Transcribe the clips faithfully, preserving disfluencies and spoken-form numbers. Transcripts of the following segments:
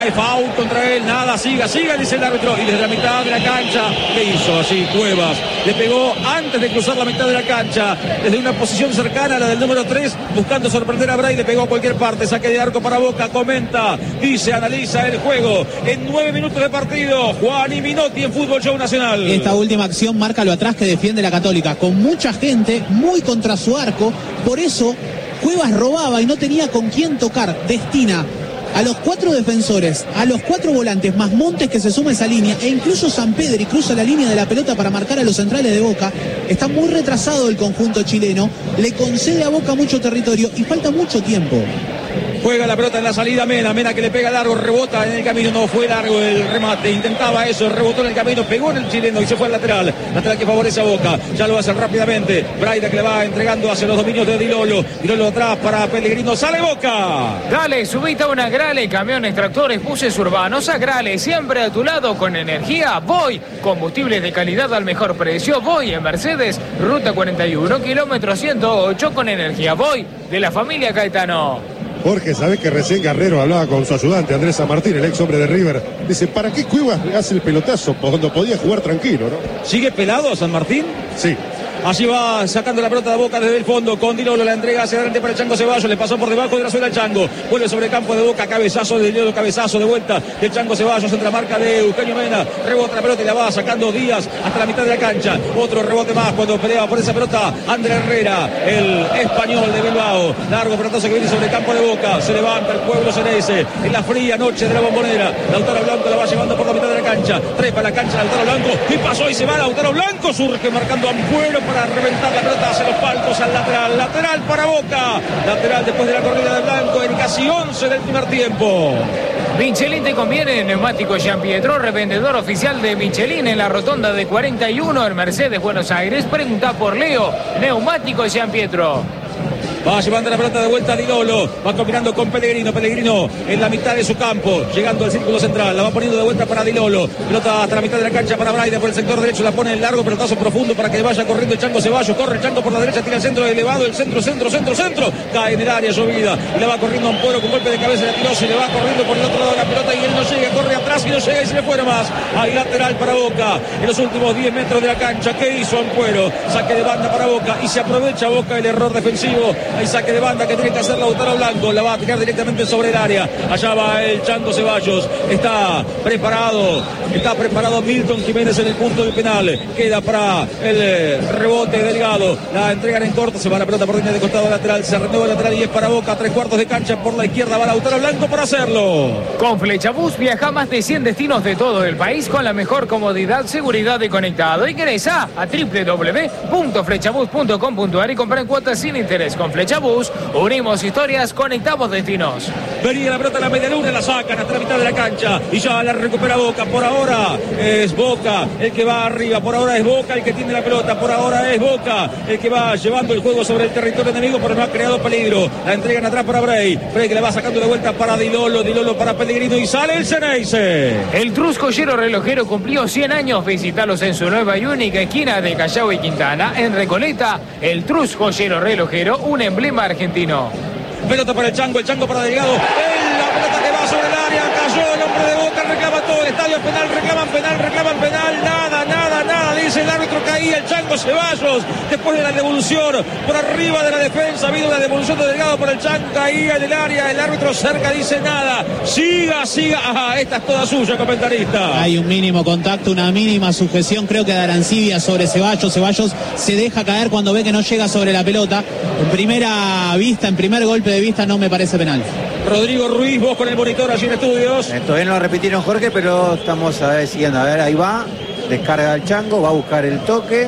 Foul contra él, nada, siga, siga, dice el árbitro. Y desde la mitad de la cancha, ¿qué hizo así Cuevas? Le pegó antes de cruzar la mitad de la cancha, desde una posición cercana a la del número tres, buscando sorprender a Bray, le pegó a cualquier parte, saque de arco para Boca, comenta, dice, analiza el juego. En nueve minutos de partido, Juan y Minotti en Fútbol Show Nacional. Esta última acción marca lo atrás que defiende la Católica, con mucha gente, muy contra su arco, por eso Cuevas robaba y no tenía con quién tocar. Destina a los cuatro defensores, a los cuatro volantes, más Montes que se suma a esa línea, e incluso Sampedri cruza la línea de la pelota para marcar a los centrales de Boca. Está muy retrasado el conjunto chileno, le concede a Boca mucho territorio y falta mucho tiempo. Juega la pelota en la salida Mena, Mena que le pega largo, rebota en el camino, no fue largo el remate, intentaba eso, rebotó en el camino, pegó en el chileno y se fue al lateral, lateral que favorece a Boca, ya lo hace rápidamente, Braida que le va entregando hacia los dominios de Dilolo, Dilolo atrás para Pellegrino, sale Boca. Dale, subite a una Grale, camiones, tractores, buses urbanos, a Grale, siempre a tu lado con energía, voy, combustibles de calidad al mejor precio, voy en Mercedes, ruta cuarenta y uno, kilómetro ciento ocho con energía, voy, de la familia Caetano. Jorge, ¿sabés que recién Guerrero hablaba con su ayudante Andrés San Martín, el ex hombre de River? Dice, ¿para qué Cuevas hace el pelotazo cuando podía jugar tranquilo, no? ¿Sigue pelado San Martín? Sí. Allí va sacando la pelota de Boca desde el fondo, con Dilolo la entrega hacia adelante para el Chango Ceballos, le pasó por debajo de la suela al Chango, vuelve sobre el campo de Boca, cabezazo de Dilolo, cabezazo de vuelta del Chango Ceballos, entre la marca de Eugenio Mena, rebota la pelota y la va sacando Díaz hasta la mitad de la cancha, otro rebote más cuando peleaba por esa pelota André Herrera, el español de Bilbao, largo pelotazo que viene sobre el campo de Boca, se levanta el pueblo ceneice en la fría noche de la Bombonera, Lautaro Blanco la va llevando por la mitad de la cancha, trepa la cancha Lautaro Blanco y pasó y se va Lautaro Blanco, surge marcando a Ampuero para reventar la pelota hacia los palcos al lateral, lateral para Boca, lateral después de la corrida de Blanco en casi once del primer tiempo. Michelin te conviene, Neumático Gian Pietro, revendedor oficial de Michelin en la rotonda de cuarenta y uno en Mercedes, Buenos Aires. Pregunta por Leo, Neumático Gian Pietro. Va llevando la pelota de vuelta a Dilolo, va combinando con Pellegrino, Pellegrino en la mitad de su campo, llegando al círculo central, la va poniendo de vuelta para Dilolo, pelota hasta la mitad de la cancha para Braida por el sector derecho, la pone en largo, pelotazo profundo para que vaya corriendo el Chango Ceballos, corre el Chango por la derecha, tira el centro elevado, el centro, centro, centro, centro, cae en el área llovida, y la va corriendo a Ampuero con golpe de cabeza, la tiró, se le va corriendo por el otro lado de la pelota y él no llega, corre atrás y no llega y se le fuera más, hay lateral para Boca, en los últimos diez metros de la cancha, ¿qué hizo Ampuero? Saque de banda para Boca y se aprovecha Boca el error defensivo, hay saque de banda que tiene que hacer Lautaro Blanco, la va a tirar directamente sobre el área, allá va el Chango Ceballos, está preparado, está preparado Milton Jiménez en el punto del penal, queda para el rebote Delgado, la entregan en corto, se va la pelota por línea de costado lateral, se renueva el lateral y es para Boca, tres cuartos de cancha por la izquierda, va Lautaro Blanco para hacerlo. Con Flechabús viaja a más de cien destinos de todo el país con la mejor comodidad, seguridad y conectado. Ingresa a doble u doble u doble u punto flechabús punto com punto a r y compra en cuotas sin interés. Con Flechabús unimos historias, conectamos destinos. Venía la pelota a la media luna, la sacan hasta la mitad de la cancha y ya la recupera Boca. Por ahora es Boca el que va arriba, por ahora es Boca el que tiene la pelota, por ahora es Boca el que va llevando el juego sobre el territorio enemigo, pero no ha creado peligro. La entregan atrás para Bray, Bray que la va sacando de vuelta para Dilolo, Dilolo para Pellegrino y sale el Ceneice. El Trus Joyero Relojero cumplió cien años, visitalos en su nueva y única esquina de Callao y Quintana, en Recoleta. El Trus Joyero Relojero, un emblema argentino. Pelota para el Chango, el Chango para Delgado. ¡Eh! La pelota que va sobre el área, cayó el hombre de Boca, reclama todo el estadio penal, reclaman penal, reclaman penal, nada, nada, nada, dice el árbitro, caía el Chango Ceballos, después de la devolución, por arriba de la defensa, ha habido la devolución de Delgado por el Chango, caía en el área, el árbitro cerca dice nada, siga, siga, ajá, esta es toda suya, comentarista. Hay un mínimo contacto, una mínima sujeción, creo que de Arancibia sobre Ceballos, Ceballos se deja caer cuando ve que no llega sobre la pelota, en primera vista, en primer golpe de vista no me parece penal. Rodrigo Ruiz, vos con el monitor allí en estudios. Eh, todavía no lo repitieron, Jorge, pero estamos a ver, siguiendo. A ver, ahí va, descarga el Chango, va a buscar el toque.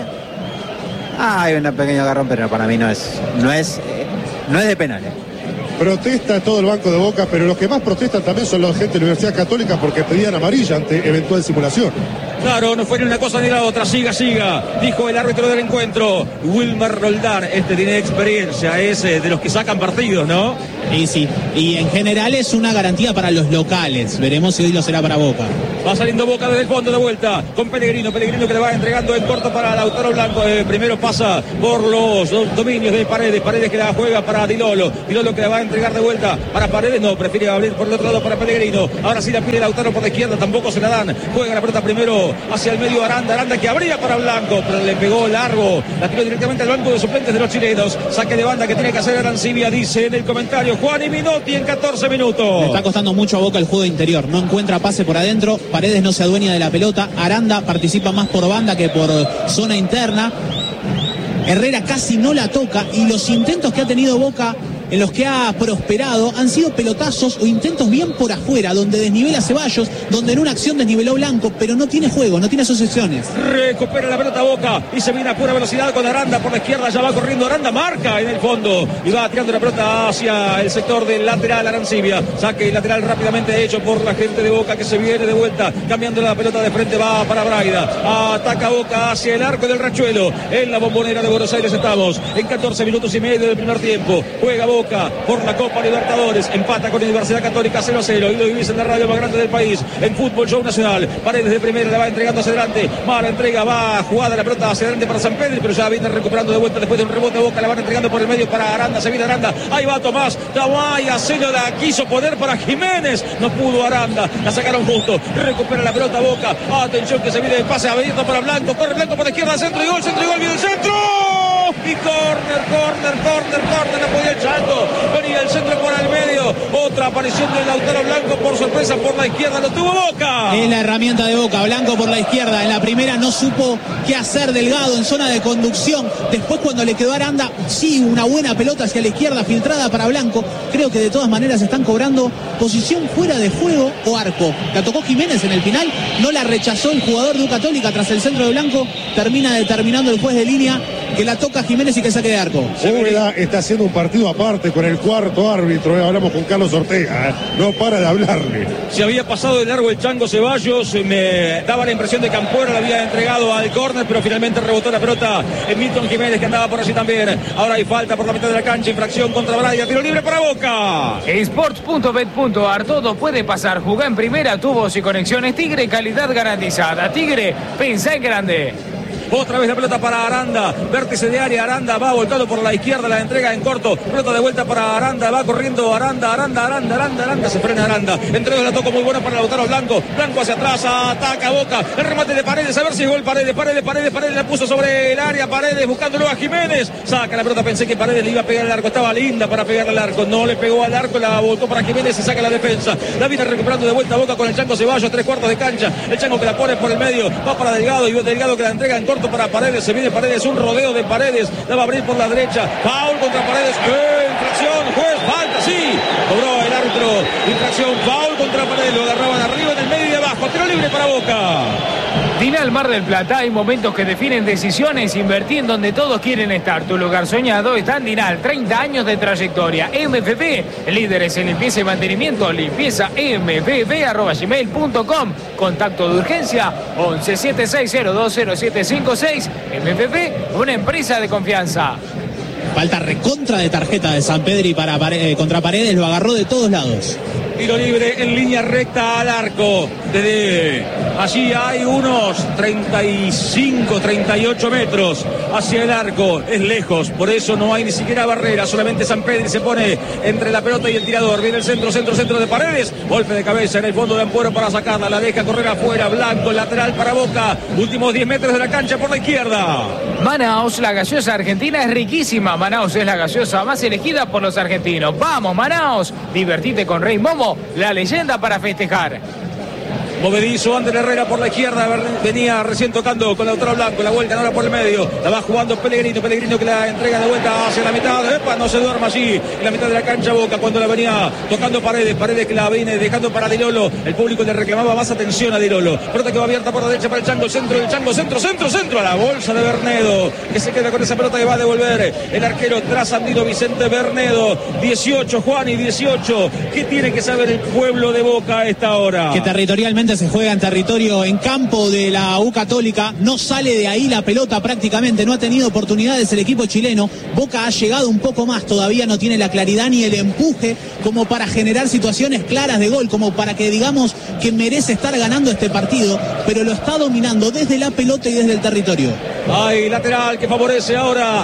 Ah, hay una pequeña agarrón, pero para mí no es, no es, eh, no es de penal. Eh. Protesta todo el banco de Boca, pero los que más protestan también son los gente de la Universidad Católica porque pedían amarilla ante eventual simulación. Claro, no fue ni una cosa ni la otra, siga, siga, dijo el árbitro del encuentro, Wilmer Roldán, este tiene experiencia, es eh, de los que sacan partidos, ¿no? Y sí, y en general es una garantía para los locales, veremos si hoy lo será para Boca. Va saliendo Boca desde el fondo de vuelta, con Pellegrino, Pellegrino que le va entregando en corto para Lautaro Blanco, eh, primero pasa por los dos dominios de Paredes, Paredes que la juega para Dilolo, Dilolo que la va entregar de vuelta para Paredes, no, prefiere abrir por el otro lado para Pellegrino. Ahora sí la pide Lautaro por la izquierda, tampoco se la dan. Juega la pelota primero hacia el medio Aranda, Aranda que abría para Blanco, pero le pegó largo, la tiró directamente al banco de suplentes de los chilenos. Saque de banda que tiene que hacer Arancibia, dice en el comentario Juan y Minotti en catorce minutos. Le está costando mucho a Boca el juego interior, no encuentra pase por adentro, Paredes no se adueña de la pelota, Aranda participa más por banda que por zona interna. Herrera casi no la toca y los intentos que ha tenido Boca en los que ha prosperado han sido pelotazos o intentos bien por afuera, donde desnivela Ceballos, donde en una acción desniveló Blanco, pero no tiene juego, no tiene asociaciones. Recupera la pelota Boca y se viene a pura velocidad con Aranda por la izquierda, ya va corriendo Aranda, marca en el fondo y va tirando la pelota hacia el sector del lateral Arancibia. Saque lateral rápidamente hecho por la gente de Boca que se viene de vuelta, cambiando la pelota de frente, va para Braida, ataca Boca hacia el arco del Rachuelo, en la Bombonera de Buenos Aires estamos, en catorce minutos y medio del primer tiempo, juega Boca por la Copa Libertadores, empata con Universidad Católica cero a cero y lo vivís en la radio más grande del país, en Fútbol Show Nacional. Paredes de primera, la va entregando hacia adelante, mala entrega, va jugada la pelota hacia adelante para San Pedro, pero ya viene recuperando de vuelta después de un rebote Boca, la van entregando por el medio para Aranda, se viene Aranda, ahí va Tomás, Tawaya, se la quiso poner para Jiménez, no pudo Aranda, la sacaron justo, recupera la pelota Boca, atención que se viene el pase abierto para Blanco, corre Blanco por la izquierda, centro y gol, centro y gol, viene el centro, y corner, corner, corner, corner, no podía el Chango, venía el centro por el medio, otra aparición de Lautaro Blanco por sorpresa por la izquierda, lo tuvo Boca. Es la herramienta de Boca, Blanco por la izquierda, en la primera no supo qué hacer Delgado en zona de conducción, después cuando le quedó Aranda, sí, una buena pelota hacia la izquierda filtrada para Blanco, creo que de todas maneras están cobrando posición fuera de juego o arco, la tocó Jiménez en el final, no la rechazó el jugador de U Católica tras el centro de Blanco, termina determinando el juez de línea que la toca Jiménez y que saque de arco. Úbeda está haciendo un partido aparte con el cuarto árbitro, eh, hablamos con Carlos Ortega, eh, no para de hablarle. Se había pasado de largo el Chango Ceballos, me daba la impresión de que Ampuero la había entregado al córner, pero finalmente rebotó la pelota en Milton Jiménez que andaba por allí también. Ahora hay falta por la mitad de la cancha, infracción contra Braida, tiro libre para Boca. Sports punto bet punto ar, todo puede pasar, jugá en primera, tubos y conexiones Tigre, calidad garantizada. Tigre, pensá en grande. Otra vez la pelota para Aranda, vértice de área, Aranda va volcado por la izquierda, la entrega en corto, pelota de vuelta para Aranda, va corriendo Aranda, Aranda, Aranda, Aranda, Aranda, se frena Aranda, entre dos la toco muy buena para Lautaro Blanco, Blanco hacia atrás, ataca Boca, el remate de Paredes, a ver si es gol Paredes, Paredes, Paredes, Paredes, la puso sobre el área, Paredes buscándolo a Jiménez, saca la pelota, pensé que Paredes le iba a pegar al arco, estaba linda para pegar al arco, no le pegó al arco, la volcó para Jiménez y saca la defensa, la viene recuperando de vuelta Boca con el Chango Ceballos, tres cuartos de cancha, el Chango que la pone por el medio, va para Delgado y Delgado que la entrega en corto para Paredes, se viene Paredes, un rodeo de Paredes, la va a abrir por la derecha, foul contra Paredes, ¡eh! Infracción, juez, falta, sí, cobró el árbitro, infracción, foul contra Paredes, lo agarraban arriba en el medio y de abajo, tiro libre para Boca. Dinal Mar del Plata, hay momentos que definen decisiones, invertí en donde todos quieren estar, tu lugar soñado está en Dinal, treinta años de trayectoria, M F P, líderes en limpieza y mantenimiento, limpieza m f p arroba gmail punto com, contacto de urgencia once siete seis cero dos cero siete cinco seis, M F P, una empresa de confianza. Falta recontra de tarjeta de San Pedri para eh, contra Paredes, lo agarró de todos lados. Tiro libre en línea recta al arco. Desde allí hay unos treinta y cinco, treinta y ocho metros hacia el arco. Es lejos, por eso no hay ni siquiera barrera. Solamente San Pedri se pone entre la pelota y el tirador. Viene el centro, centro, centro de Paredes. Golpe de cabeza en el fondo de Ampuero para sacarla. La deja correr afuera. Blanco, lateral para Boca. Últimos diez metros de la cancha por la izquierda. Manaos, la gaseosa argentina es riquísima. Manaos es la gaseosa más elegida por los argentinos. ¡Vamos, Manaos! Divertite con Rey Momo, la leyenda para festejar. Movedizo, Ander Herrera por la izquierda, venía recién tocando con Lautaro Blanco, la vuelta ahora por el medio, la va jugando Pellegrino, Pellegrino que la entrega de vuelta hacia la mitad, epa, no se duerma allí, en la mitad de la cancha Boca, cuando la venía tocando Paredes, Paredes que la viene dejando para Di Lolo, el público le reclamaba más atención a Di Lolo, pelota que va abierta por la derecha para el Chango, centro del Chango, centro, centro, centro, a la bolsa de Bernedo, que se queda con esa pelota que va a devolver, el arquero trasandino Vicente Bernedo, dieciocho, Juan y dieciocho, ¿qué tiene que saber el pueblo de Boca a esta hora? Que territorialmente se juega en territorio, en campo de la U Católica, no sale de ahí la pelota prácticamente, no ha tenido oportunidades el equipo chileno. Boca ha llegado un poco más, todavía no tiene la claridad ni el empuje como para generar situaciones claras de gol, como para que digamos que merece estar ganando este partido, pero lo está dominando desde la pelota y desde el territorio. Hay lateral que favorece ahora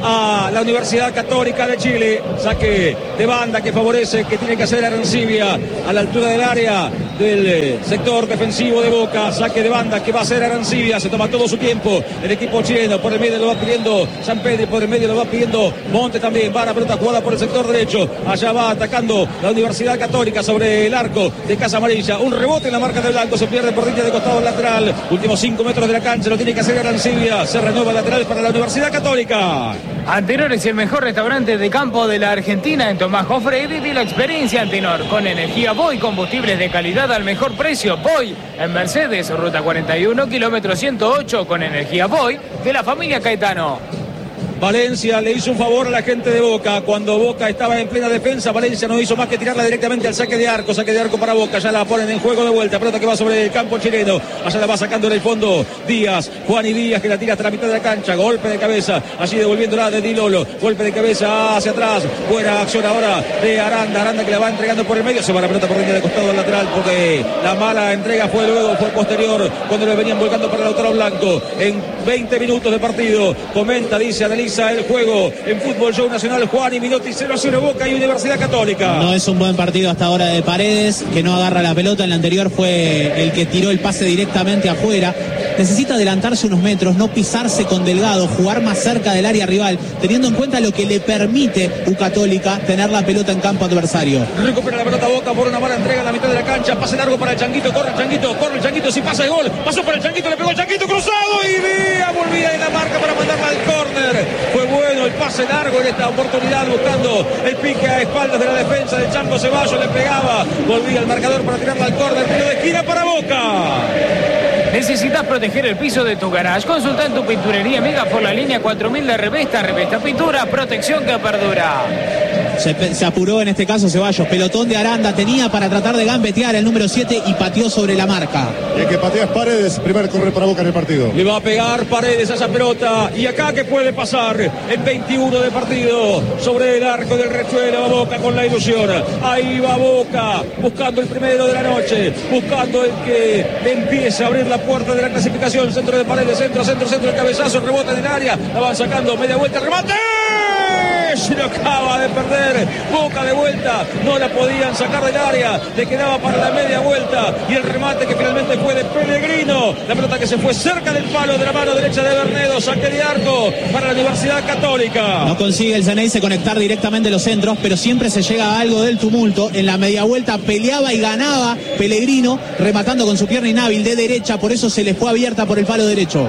a la Universidad Católica de Chile. Saque de banda que favorece, que tiene que hacer Arancibia a la altura del área del sector defensivo de Boca. Saque de banda que va a hacer Arancibia. Se toma todo su tiempo el equipo chileno. Por el medio lo va pidiendo San Pedro, por el medio lo va pidiendo Monte también. Va la pelota jugada por el sector derecho. Allá va atacando la Universidad Católica sobre el arco de Casa Amarilla. Un rebote en la marca de Blanco. Se pierde por línea de costado lateral. Últimos cinco metros de la cancha. Lo tiene que hacer Arancibia. Se renueva lateral para la Universidad Católica. Antenor es el mejor restaurante de campo de la Argentina. En Tomás Jofre, viví la experiencia Antenor. Con energía Voy, combustibles de calidad al mejor precio. Voy en Mercedes, ruta cuarenta y uno, kilómetro ciento ocho, con energía Voy de la familia Caetano. Valencia le hizo un favor a la gente de Boca. Cuando Boca estaba en plena defensa, Valencia no hizo más que tirarla directamente al saque de arco. Saque de arco para Boca. Ya la ponen en juego de vuelta. Pelota que va sobre el campo chileno. Allá la va sacando en el fondo Díaz. Juan y Díaz que la tira hasta la mitad de la cancha. Golpe de cabeza. Allí devolviéndola de Di Lolo. Golpe de cabeza hacia atrás. Buena acción ahora de Aranda. Aranda que la va entregando por el medio. Se va la pelota por línea de costado al lateral porque la mala entrega fue luego, fue posterior cuando le venían volcando para Lautaro Blanco. En veinte minutos de partido. Comenta, dice, analiza el juego en Fútbol Show Nacional. Juan y Minotti, cero a cero Boca y Universidad Católica. No es un buen partido hasta ahora de Paredes, que no agarra la pelota. En la anterior fue el que tiró el pase directamente afuera. Necesita adelantarse unos metros, no pisarse con Delgado, jugar más cerca del área rival, teniendo en cuenta lo que le permite U Católica tener la pelota en campo adversario. Recupera la pelota Boca por una mala entrega en la mitad de la cancha. Pase largo para el Changuito, corre el Changuito, corre el Changuito, si pasa el gol. Pasó por el Changuito, le pegó el Changuito cruzado y Vía volvía en la marca para mandarla al córner. Fue bueno el pase largo en esta oportunidad, buscando el pique a espaldas de la defensa del Chango Ceballos, le pegaba, volvía el marcador para tirarla al córner, tiro de esquina para Boca. ¿Necesitas proteger el piso de tu garage? Consulta en tu pinturería amiga por la línea cuatro mil de Revesta. Revesta Pintura, protección que perdura. Se, se apuró en este caso Ceballos. Pelotón de Aranda tenía para tratar de gambetear el número siete y pateó sobre la marca. Y el que patea es Paredes, primer correr para Boca en el partido. Le va a pegar Paredes a esa pelota. Y acá que puede pasar en veintiuno de partido sobre el arco del Rechuela. Va Boca con la ilusión. Ahí va Boca buscando el primero de la noche. Buscando el que le empiece a abrir la puerta de la clasificación. Centro de Paredes, centro, centro, centro, el cabezazo, rebota en el área. La van sacando, media vuelta, remate. Se lo acaba de perder. Boca de vuelta, no la podían sacar del área, le quedaba para la media vuelta y el remate que finalmente fue de Pellegrino. La pelota que se fue cerca del palo de la mano derecha de Bernedo. Saque de arco para la Universidad Católica. No consigue el Ceneice conectar directamente los centros, pero siempre se llega a algo del tumulto. En la media vuelta peleaba y ganaba Pellegrino, rematando con su pierna inhábil de derecha, por eso se le fue abierta por el palo derecho.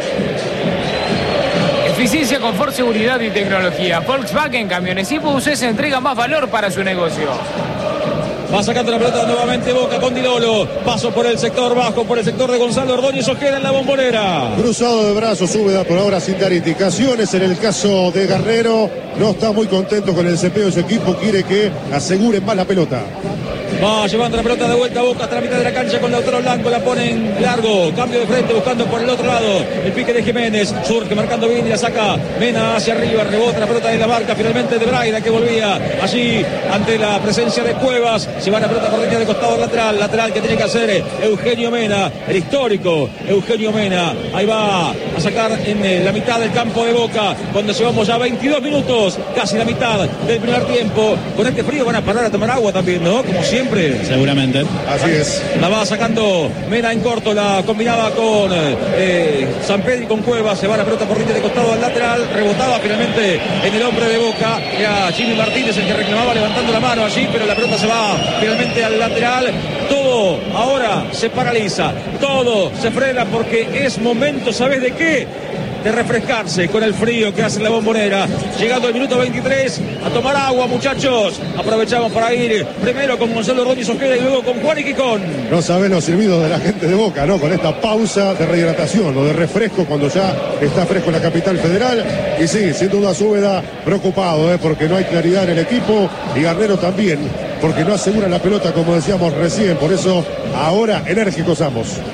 Eficiencia, confort, seguridad y tecnología. Volkswagen Camiones y Buses entrega más valor para su negocio. Va sacando la pelota nuevamente Boca con Di Lolo. Paso por el sector bajo, por el sector de Gonzalo Ordóñez. Ojeda en la Bombonera. Cruzado de brazos, Úbeda por ahora sin dar indicaciones. En el caso de Guerrero, no está muy contento con el desempeño de su equipo. Quiere que aseguren más la pelota. Va llevando la pelota de vuelta a Boca hasta la mitad de la cancha con Lautaro Blanco. La ponen largo. Cambio de frente buscando por el otro lado. El pique de Jiménez. Surge marcando bien y la saca Mena hacia arriba. Rebota la pelota de la marca. Finalmente de Braida que volvía allí ante la presencia de Cuevas. Se va la pelota por línea de costado lateral. Lateral que tiene que hacer Eugenio Mena. El histórico Eugenio Mena. Ahí va a sacar en la mitad del campo de Boca. Cuando llevamos ya veintidós minutos. Casi la mitad del primer tiempo. Con este frío van a parar a tomar agua también, ¿no? Como siempre. Seguramente. Así es. La va sacando Mena en corto, la combinaba con eh, San Pedro y con Cuevas. Se va la pelota por línea de costado al lateral. Rebotaba finalmente en el hombre de Boca. Era Jimmy Martínez el que reclamaba levantando la mano allí, pero la pelota se va finalmente al lateral. Todo ahora se paraliza. Todo se frena porque es momento, ¿sabes de qué? De refrescarse con el frío que hace la Bombonera. Llegando al minuto veintitrés, a tomar agua, muchachos. Aprovechamos para ir primero con Gonzalo Ordóñez Ojeda y luego con Juan y Quicón. No saben los silbidos de la gente de Boca, ¿no? Con esta pausa de rehidratación o de refresco cuando ya está fresco en la capital federal. Y sí, sin duda Úbeda preocupado, ¿eh? Porque no hay claridad en el equipo. Y Guerrero también, porque no asegura la pelota como decíamos recién. Por eso ahora enérgicos ambos.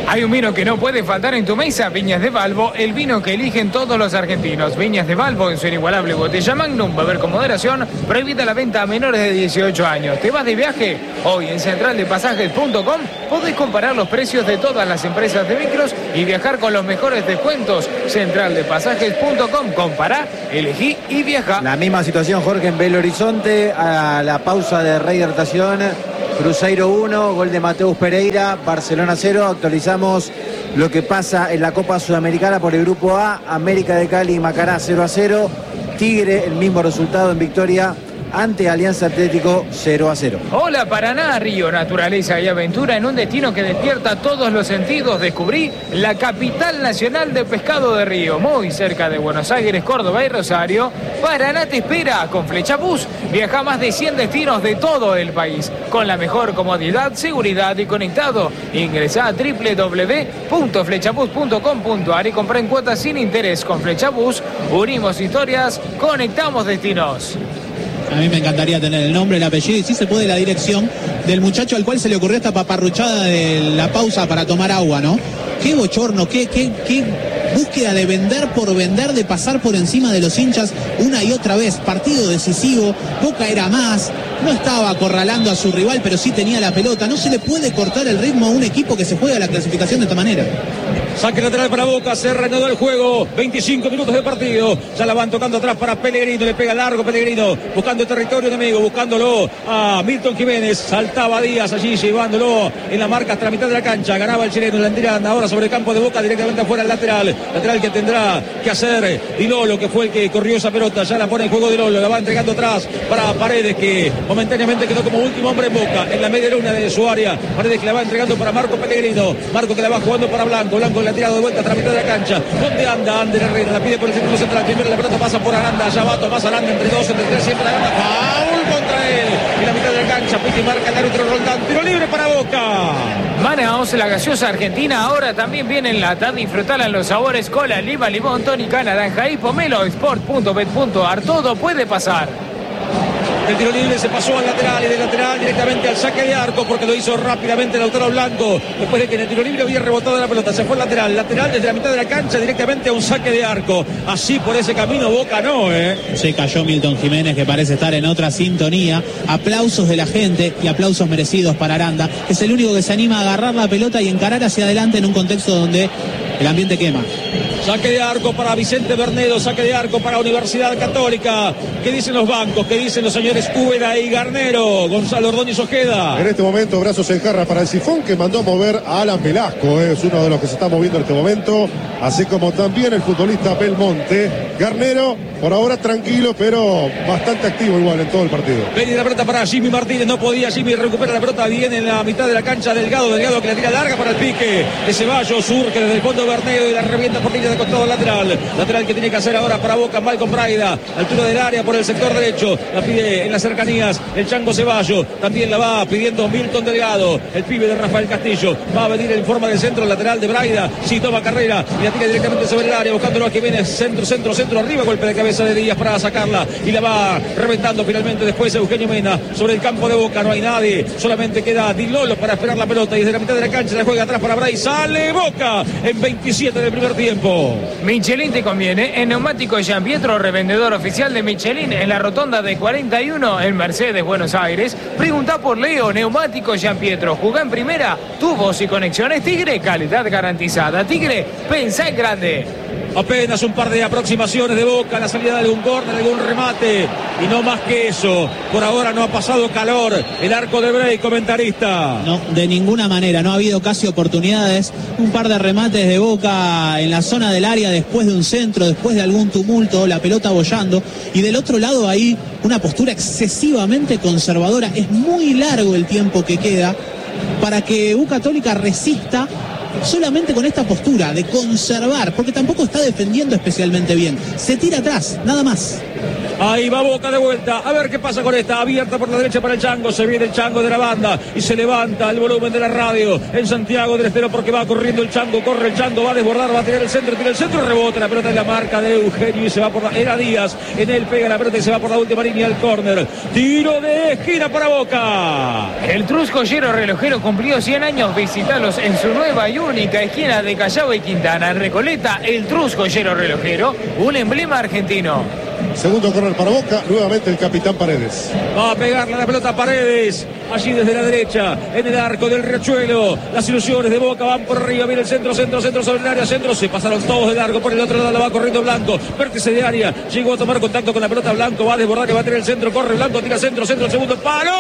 Hay un vino que no puede faltar en tu mesa, Viñas de Valvo, el vino que eligen todos los argentinos. Viñas de Valvo en su inigualable botella Magnum, beber con moderación, prohibida la venta a menores de dieciocho años. ¿Te vas de viaje? Hoy en central de pasajes punto com podés comparar los precios de todas las empresas de micros y viajar con los mejores descuentos. central de pasajes punto com, compará, elegí y viaja. La misma situación, Jorge, en Belo Horizonte, a la pausa de rehidratación. Cruzeiro uno, gol de Mateus Pereira, Barcelona cero. Actualizamos lo que pasa en la Copa Sudamericana por el Grupo A. América de Cali y Macará cero a cero. Tigre, el mismo resultado en victoria ante Alianza Atlético cero a cero. Hola Paraná, Río, naturaleza y aventura en un destino que despierta todos los sentidos. Descubrí la capital nacional de pescado de Río, muy cerca de Buenos Aires, Córdoba y Rosario. Paraná te espera con Flechabús. Viaja a más de cien destinos de todo el país con la mejor comodidad, seguridad y conectado. Ingresá a doble u doble u doble u punto flechabús punto com punto a r y comprá en cuotas sin interés. Con Flechabús unimos historias, conectamos destinos. A mí me encantaría tener el nombre, el apellido y si se puede la dirección del muchacho al cual se le ocurrió esta paparruchada de la pausa para tomar agua, ¿no? Qué bochorno, qué, qué, qué búsqueda de vender por vender, de pasar por encima de los hinchas una y otra vez. Partido decisivo, Boca era más, no estaba acorralando a su rival, pero sí tenía la pelota. No se le puede cortar el ritmo a un equipo que se juega la clasificación de esta manera. Saque lateral para Boca, se reanudó el juego, veinticinco minutos de partido, ya la van tocando atrás para Pellegrino, le pega largo Pellegrino, buscando territorio enemigo, buscándolo a Milton Jiménez, saltaba Díaz allí, llevándolo en la marca hasta la mitad de la cancha, ganaba el chileno, la tiran ahora sobre el campo de Boca, directamente afuera el lateral, lateral que tendrá que hacer Di Lolo, que fue el que corrió esa pelota, ya la pone en juego Di Lolo, la va entregando atrás para Paredes, que momentáneamente quedó como último hombre en Boca, en la media luna de su área, Paredes que la va entregando para Marco Pellegrino, Marco que la va jugando para Blanco, Blanco la ha tirado de vuelta hasta la mitad de la cancha. ¿Dónde anda Ander Herrera? La pide por el círculo central. Primero la pelota pasa por Aranda. Allá va Tomás Aranda entre dos, entre tres, siempre la gana. Foul contra él. En la mitad de la cancha. Piti marca el árbitro Roldán. Tiro libre para Boca. Manaos, la gaseosa argentina, ahora también viene en lata. Disfrutala en los sabores cola, lima, limón, tónica, naranja y pomelo. sport punto bet punto a r. Todo puede pasar. El tiro libre se pasó al lateral y del lateral directamente al saque de arco porque lo hizo rápidamente Lautaro Blanco después de que en el tiro libre había rebotado la pelota. Se fue al lateral, lateral desde la mitad de la cancha directamente a un saque de arco. Así por ese camino Boca no, ¿eh? Se cayó Milton Jiménez, que parece estar en otra sintonía. Aplausos de la gente y aplausos merecidos para Aranda, que es el único que se anima a agarrar la pelota y encarar hacia adelante en un contexto donde el ambiente quema. Saque de arco para Vicente Bernedo, saque de arco para Universidad Católica. ¿Qué dicen los bancos? ¿Qué dicen los señores Úbeda y Garnero? Gonzalo Ordóñez Ojeda. En este momento, brazos en jarra para el Sifón, que mandó a mover a Alan Velasco. ¿eh? Es uno de los que se está moviendo en este momento. Así como también el futbolista Belmonte. Garnero, por ahora tranquilo, pero bastante activo igual en todo el partido. Venía la pelota para Jimmy Martínez, no podía. Jimmy recupera la pelota bien en la mitad de la cancha. Delgado, Delgado que la tira larga para el pique de Ceballos. Surge desde el fondo Bernedo y la revienta por línea de costado lateral. Lateral que tiene que hacer ahora para Boca, Malcolm Braida. Altura del área por el sector derecho. La pide en las cercanías el Chango Ceballos. También la va pidiendo Milton Delgado. El pibe de Rafael Castillo. Va a venir en forma de centro lateral de Braida. Sí, toma carrera y la tira directamente sobre el área. Buscándolo a Jiménez. Centro, centro, centro. Arriba. Golpe de cabeza de Díaz para sacarla. Y la va reventando finalmente después Eugenio Mena. Sobre el campo de Boca no hay nadie. Solamente queda Di Lolo para esperar la pelota. Y desde la mitad de la cancha la juega atrás para Braida. Sale Boca en veintisiete del primer tiempo. Michelin te conviene. En Neumático Jean Pietro, revendedor oficial de Michelin en la rotonda de cuarenta y uno en Mercedes, Buenos Aires. Pregunta por Leo. Neumático Jean Pietro. Jugá en primera. Tubos y conexiones Tigre. Calidad garantizada. Tigre, pensá en grande. Apenas un par de aproximaciones de Boca, la salida de algún córner, algún remate y no más que eso. Por ahora no ha pasado calor el arco de Bray, comentarista. No, de ninguna manera, no ha habido casi oportunidades. Un par de remates de Boca en la zona del área después de un centro, después de algún tumulto, la pelota bollando. Y del otro lado ahí una postura excesivamente conservadora. Es muy largo el tiempo que queda para que U Católica resista solamente con esta postura de conservar, porque tampoco está defendiendo especialmente bien. Se tira atrás, nada más. Ahí va Boca de vuelta. A ver qué pasa con esta. Abierta por la derecha para el Chango. Se viene el Chango de la banda y se levanta el volumen de la radio en Santiago del Estero porque va corriendo el Chango. Corre el Chango, va a desbordar, va a tirar el centro, tira el centro, rebota la pelota en la marca de Eugenio y se va por la... Era Díaz. En él pega la pelota y se va por la última línea al córner. Tiro de esquina para Boca. El Truscollero relojero cumplió cien años. Visitalos en su nueva y única esquina de Callao y Quintana. En Recoleta, el Trus joyero relojero, un emblema argentino. Segundo corner para Boca, nuevamente el capitán Paredes. Va a pegarle la pelota a Paredes, allí desde la derecha, en el arco del Riachuelo. Las ilusiones de Boca van por arriba, viene el centro, centro, centro sobre el área, centro, se pasaron todos de largo, por el otro lado la va corriendo Blanco, vértice de área, llegó a tomar contacto con la pelota Blanco, va a desbordar y va a tener el centro, corre Blanco, tira centro, centro, segundo palo,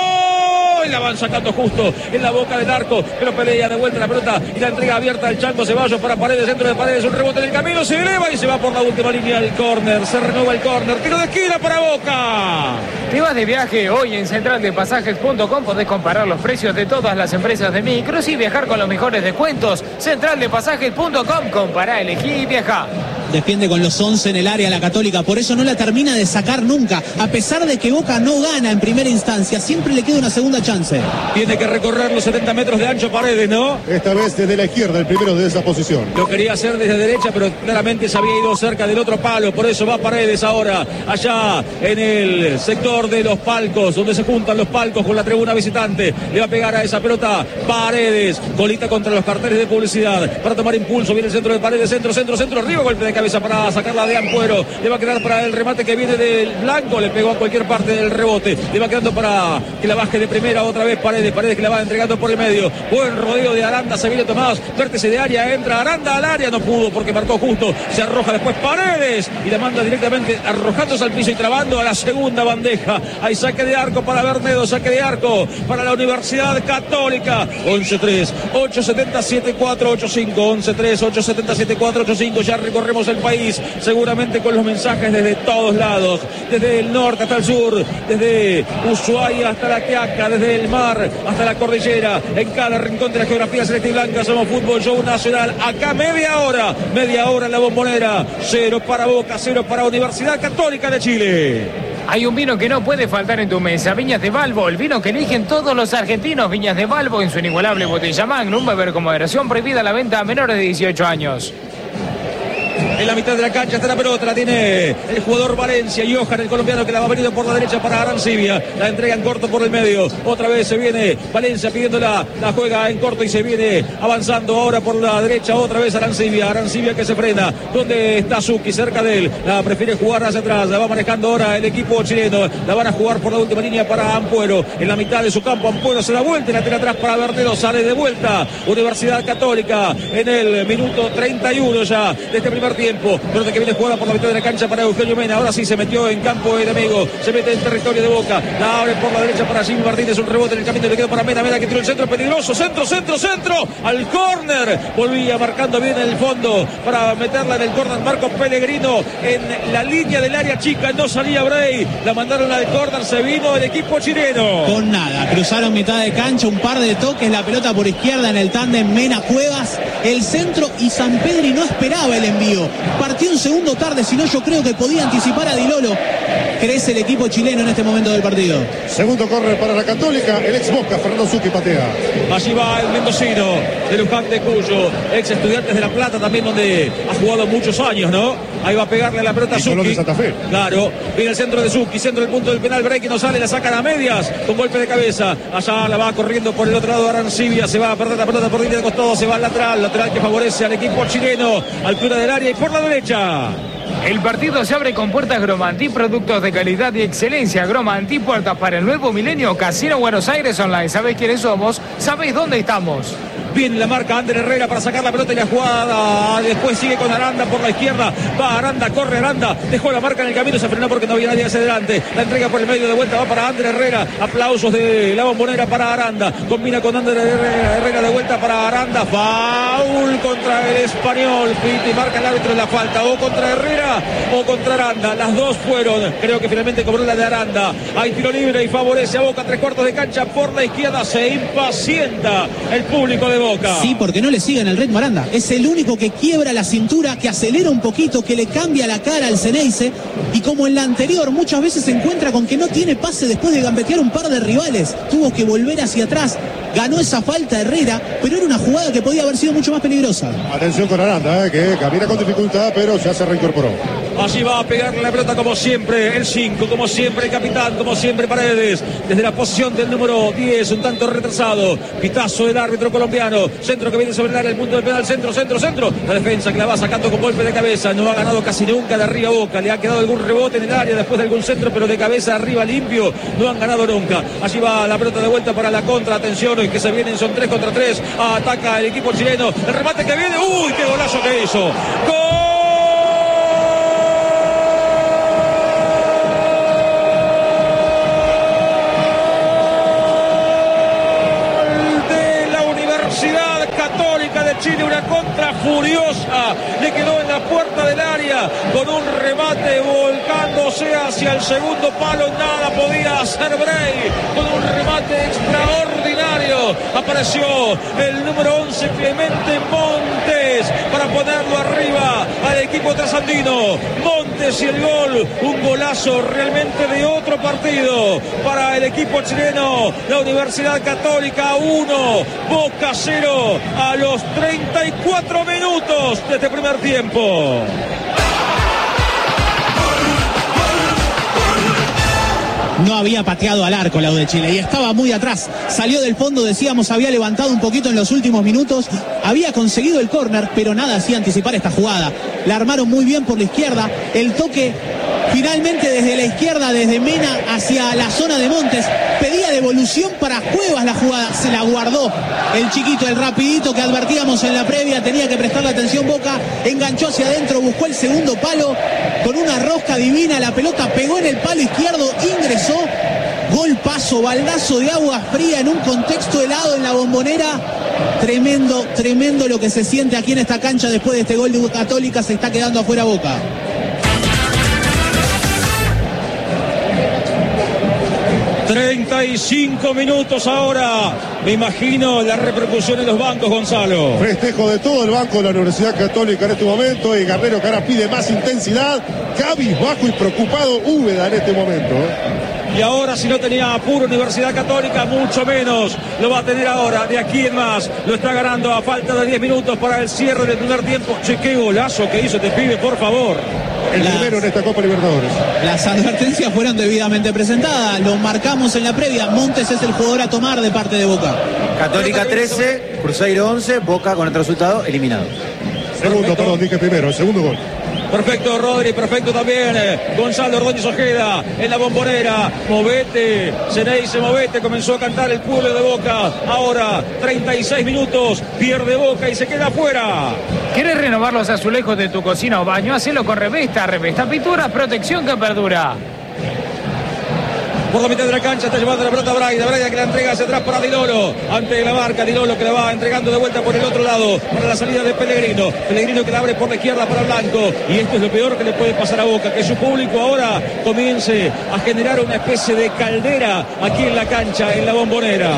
y la van sacando justo en la boca del arco, pero pelea de vuelta la pelota y la entrega abierta al Chango Ceballos para Paredes, centro de Paredes, un rebote en el camino, se eleva y se va por la última línea del córner, se renueva el córner, tiro de esquina para Boca. Te vas de viaje hoy en central de pasajes punto com, podés comparar los precios de todas las empresas de micros y viajar con los mejores descuentos. central de pasajes punto com, compará, elegí y viajá. Defiende con los once en el área la Católica, por eso no la termina de sacar nunca. A pesar de que Boca no gana en primera instancia, siempre le queda una segunda chance. Tiene que recorrer los setenta metros de ancho Paredes, ¿no? Esta vez desde la izquierda, el primero de esa posición. Lo quería hacer desde derecha, pero claramente se había ido cerca del otro palo, por eso va Paredes ahora, allá en el sector de los palcos, donde se juntan los palcos con la tribuna visitante. Le va a pegar a esa pelota Paredes, colita contra los carteles de publicidad, para tomar impulso, viene el centro de Paredes, centro, centro, centro, arriba, golpe de cabeza para sacarla de Ampuero, le va a quedar para el remate que viene del Blanco, le pegó a cualquier parte del rebote, le va quedando para que la baje de primera otra vez Paredes, Paredes que la va entregando por el medio, buen rodeo de Aranda, se viene Tomás, vértice de área, entra Aranda al área, no pudo porque marcó justo, se arroja después Paredes y la manda directamente arrojándose al piso y trabando a la segunda bandeja, hay saque de arco para Bernedo, saque de arco para la Universidad Católica, once tres, ocho siete siete cuatro ocho cinco, once tres, ocho siete siete cuatro ocho cinco, ya recorremos el país, seguramente con los mensajes desde todos lados, desde el norte hasta el sur, desde Ushuaia hasta la Quiaca, desde el mar hasta la cordillera, en cada rincón de la geografía celeste y blanca, somos Fútbol Show Nacional, acá media hora, media hora en la Bombonera, cero para Boca, cero para Universidad Católica de Chile. Hay un vino que no puede faltar en tu mesa, Viñas de Balbo, el vino que eligen todos los argentinos. Viñas de Balbo en su inigualable botella Magnum, beber con moderación, prohibida la venta a menores de dieciocho años. En la mitad de la cancha está la pelota, la tiene el jugador Valencia, Johan, el colombiano que la va venido por la derecha para Arancibia, la entrega en corto por el medio, otra vez se viene Valencia pidiéndola, la juega en corto y se viene avanzando ahora por la derecha, otra vez Arancibia, Arancibia que se frena, donde está Zucchi, cerca de él, la prefiere jugar hacia atrás, la va manejando ahora el equipo chileno, la van a jugar por la última línea para Ampuero, en la mitad de su campo, Ampuero se da vuelta y la tira atrás para Bernedo, sale de vuelta, Universidad Católica en el minuto treinta y uno ya de este primer tiempo. Pelota que viene jugada por la mitad de la cancha para Eugenio Mena. Ahora sí se metió en campo el amigo. Se mete en territorio de Boca. La abre por la derecha para Jimmy Martínez. Un rebote en el camino. Le queda para Mena. Mena que tiró el centro peligroso. Centro, centro, centro. Al córner. Volvía marcando bien en el fondo para meterla en el córner. Marco Pellegrino en la línea del área chica. No salía Bray. La mandaron al córner. Se vino el equipo chileno. Con nada. Cruzaron mitad de cancha. Un par de toques. La pelota por izquierda en el tándem Mena Cuevas. El centro y San Pedri no esperaba el envío. Partió un segundo tarde, si no yo creo que podía anticipar a Di Lolo. Crece el equipo chileno en este momento del partido. Segundo córner para la Católica, el ex Boca, Fernando Zucchi patea. Allí va el mendocino de Luján de Cuyo, ex Estudiantes de La Plata también, donde ha jugado muchos años, ¿no? Ahí va a pegarle la pelota a Zucchi. de Santa Fe. Claro, viene el centro de Zucchi, centro del punto del penal, Bray que no sale, la sacan a medias, con golpe de cabeza. Allá la va corriendo por el otro lado Arancibia, se va a perder la pelota por línea de costado, se va al lateral, lateral que favorece al equipo chileno, altura del área y por la derecha. El partido se abre con puertas Gromantí, productos de calidad y excelencia. Gromantí, puertas para el nuevo milenio. Casino Buenos Aires Online. ¿Sabéis quiénes somos? ¿Sabéis dónde estamos? Viene la marca Ander Herrera para sacar la pelota y la jugada. Después sigue con Aranda por la izquierda. Va Aranda, corre Aranda. Dejó la marca en el camino, se frenó porque no había nadie hacia adelante. La entrega por el medio de vuelta va para Ander Herrera. Aplausos de la Bombonera para Aranda. Combina con Ander Herrera, Herrera de vuelta para Aranda. Foul contra el español. Piti marca el árbitro la falta. O contra Herrera o contra Aranda. Las dos fueron. Creo que finalmente cobró la de Aranda. Hay tiro libre y favorece a Boca. Tres cuartos de cancha por la izquierda. Se impacienta el público de Boca. Sí, porque no le siguen el ritmo a Aranda. Es el único que quiebra la cintura, que acelera un poquito, que le cambia la cara al Ceneice. Y como en la anterior, muchas veces se encuentra con que no tiene pase después de gambetear un par de rivales. Tuvo que volver hacia atrás. ganó esa falta Herrera, pero era una jugada que podía haber sido mucho más peligrosa. Atención con Aranda, eh, que camina con dificultad, pero ya se reincorporó. Allí va a pegarle la pelota como siempre, el cinco, como siempre el capitán, como siempre Paredes, desde la posición del número diez, un tanto retrasado. Pitazo del árbitro colombiano, centro que viene sobre el área, el punto del penal, centro, centro, centro. La defensa que la va sacando con golpe de cabeza, no ha ganado casi nunca de arriba Boca, le ha quedado algún rebote en el área después de algún centro, pero de cabeza arriba limpio, no han ganado nunca. Allí va la pelota de vuelta para la contra, atención, que se vienen, son tres contra tres, ataca el equipo chileno, el remate que viene, uy, qué golazo que hizo. ¡Gol! Chile, una contra furiosa, le quedó en la puerta del área con un remate volcándose hacia el segundo palo, nada podía hacer Bray, con un remate extraordinario, apareció el número once Clemente Montes para ponerlo arriba al equipo trasandino. Montes y el gol, un golazo realmente de otro partido para el equipo chileno. La Universidad Católica uno, Boca cero a los treinta y cuatro minutos de este primer tiempo. No había pateado al arco la U de Chile y estaba muy atrás, salió del fondo, decíamos, había levantado un poquito en los últimos minutos, había conseguido el córner, pero nada hacía anticipar esta jugada. La armaron muy bien por la izquierda, el toque finalmente desde la izquierda, desde Mena hacia la zona de Montes, pedía devolución para Cuevas, la jugada se la guardó el chiquito, el rapidito que advertíamos en la previa, tenía que prestarle atención Boca, enganchó hacia adentro, buscó el segundo palo con una rosca divina, la pelota pegó en el palo izquierdo, ingresó, golpazo, baldazo de agua fría en un contexto helado en la Bombonera. Tremendo, tremendo lo que se siente aquí en esta cancha después de este gol de Católica, se está quedando afuera Boca. treinta y cinco minutos ahora. Me imagino la repercusión en los bancos, Gonzalo. Festejo de todo el banco de la Universidad Católica en este momento. Y Guerrero que ahora pide más intensidad. Cabizbajo y preocupado Úbeda en este momento. Y ahora, si no tenía apuro Universidad Católica, mucho menos lo va a tener ahora. De aquí en más, lo está ganando a falta de diez minutos para el cierre del primer tiempo. Che, qué golazo que hizo este pibe, por favor. El Las, primero en esta Copa Libertadores. Las advertencias fueron debidamente presentadas, lo marcamos en la previa. Montes es el jugador a tomar de parte de Boca. Católica trece, Cruzeiro once, Boca con este resultado eliminado. Segundo, Perfecto. perdón, dije primero, el segundo gol. Perfecto, Rodri, perfecto también. eh, Gonzalo Ordóñez Ojeda en la Bombonera. Movete, Ceneice, movete. Comenzó a cantar el pueblo de Boca. Ahora, treinta y seis minutos. Pierde Boca y se queda afuera. ¿Quieres renovar los azulejos de tu cocina o baño? Hacelo con Revesta. Revesta Pintura, protección que perdura. Por la mitad de la cancha está llevando la pelota a Braida. Braida que la entrega hacia atrás para Dilolo. Ante la marca, Dilolo que la va entregando de vuelta por el otro lado. Para la salida de Pellegrino. Pellegrino que la abre por la izquierda para Blanco. Y esto es lo peor que le puede pasar a Boca. Que su público ahora comience a generar una especie de caldera aquí en la cancha, en la Bombonera.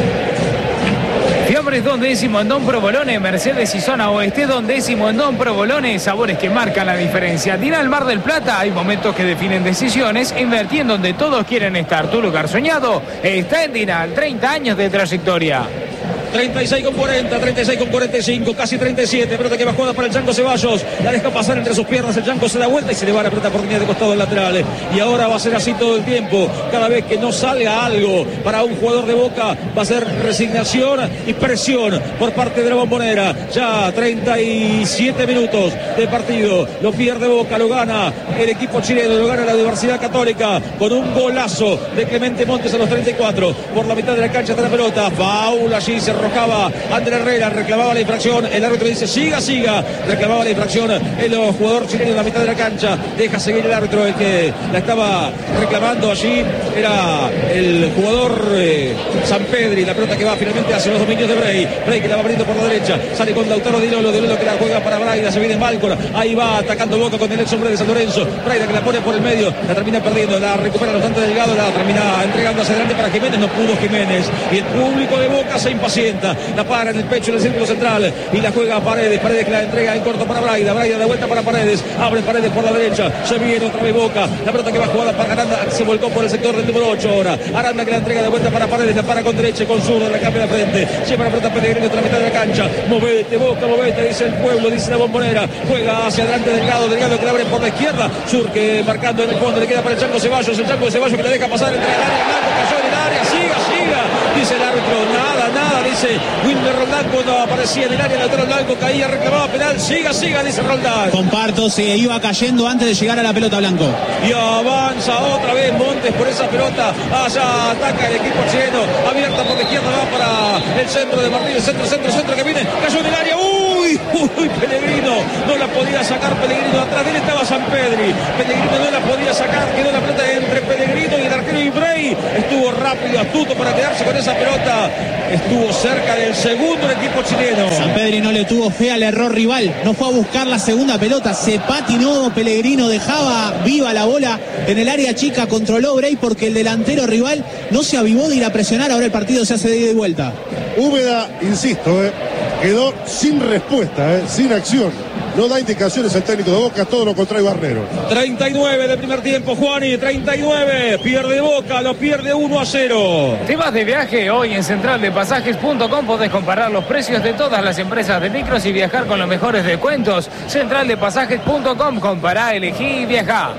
Fiambres Don Décimo en Don Provolone, Mercedes y Zona Oeste, Don Décimo en Don Provolone, sabores que marcan la diferencia. Dinal Mar del Plata, hay momentos que definen decisiones, invertí en donde todos quieren estar. Tu lugar soñado está en Dinal, treinta años de trayectoria. treinta y seis con cuarenta, treinta y seis con cuarenta y cinco, casi treinta y siete. Pelota que va jugada para el Chanco Ceballos. La deja pasar entre sus piernas. El Chanco se da vuelta y se le va la pelota por línea de costado al lateral. Y ahora va a ser así todo el tiempo. Cada vez que no salga algo para un jugador de Boca, va a ser resignación y presión por parte de la Bombonera. Ya treinta y siete minutos de partido. Lo pierde Boca, lo gana el equipo chileno, lo gana la Universidad Católica con un golazo de Clemente Montes a los treinta y cuatro. Por la mitad de la cancha está la pelota. Foul allí, se arrojaba Ander Herrera, reclamaba la infracción, el árbitro dice siga, siga, reclamaba la infracción el jugador chileno en la mitad de la cancha, deja seguir el árbitro, el que la estaba reclamando allí era el jugador eh, Sampedri, la pelota que va finalmente hacia los dominios de Bray, Bray que la va abriendo por la derecha, sale con Lautaro Dilolo, Dilolo que la juega para Braida, se viene Malcor, ahí va atacando Boca con el ex hombre de San Lorenzo, Braida que la pone por el medio, la termina perdiendo, la recupera bastante delgado, la termina entregando hacia adelante para Jiménez, no pudo Jiménez, y el público de Boca se impacienta. lenta, la para en el pecho del círculo central y la juega a Paredes, Paredes que la entrega en corto para Braida, Braida de vuelta para Paredes, abre Paredes por la derecha, se viene otra vez Boca, la pelota que va jugada para Aranda, se volcó por el sector del número ocho ahora, Aranda que la entrega de vuelta para Paredes, la para con derecha y con zurda, la cambia de frente, lleva la pelota Pellegrino otra mitad de la cancha, movete Boca, movete, dice el pueblo, dice la Bombonera, juega hacia adelante Delgado, Delgado que la abre por la izquierda, Surque marcando en el fondo, le queda para el Chango Ceballos, el Chango de Ceballos que le deja pasar entre el área, Blanco cayó en el área, siga, siga, dice el árbitro, nada, nada, dice Wilmer Roldán cuando aparecía en el área, el lateral Blanco caía, reclamaba penal, siga, siga, dice Roldán. Comparto, se iba cayendo antes de llegar a la pelota Blanco. Y avanza otra vez Montes por esa pelota, allá ataca el equipo chileno, abierta por la izquierda, va para el centro de Martínez, centro, centro, centro que viene, cayó en el área, uy, uy, Pellegrino, no la podía sacar Pellegrino, atrás de él estaba Sampedri, Pellegrino no la podía sacar, quedó la pelota entre Pellegrino y el arquero Ibrey, estuvo rápido, astuto para quedarse con esa pelota, estuvo cerca del segundo el equipo chileno. Sampedri no le tuvo fe al error rival, no fue a buscar la segunda pelota, se patinó Pellegrino, dejaba viva la bola en el área chica, controló Bray porque el delantero rival no se avivó de ir a presionar, ahora el partido se hace de ida y vuelta. Úbeda, insisto, eh, quedó sin respuesta, eh, sin acción. No da indicaciones el técnico de Boca, todo lo contrario Barnero. treinta y nueve del primer tiempo, Juani, treinta y nueve, pierde Boca, lo pierde uno a cero. ¿Te vas de viaje? Hoy en central de pasajes punto com podés comparar los precios de todas las empresas de micros y viajar con los mejores descuentos. central de pasajes punto com, compará, elegí y viajá.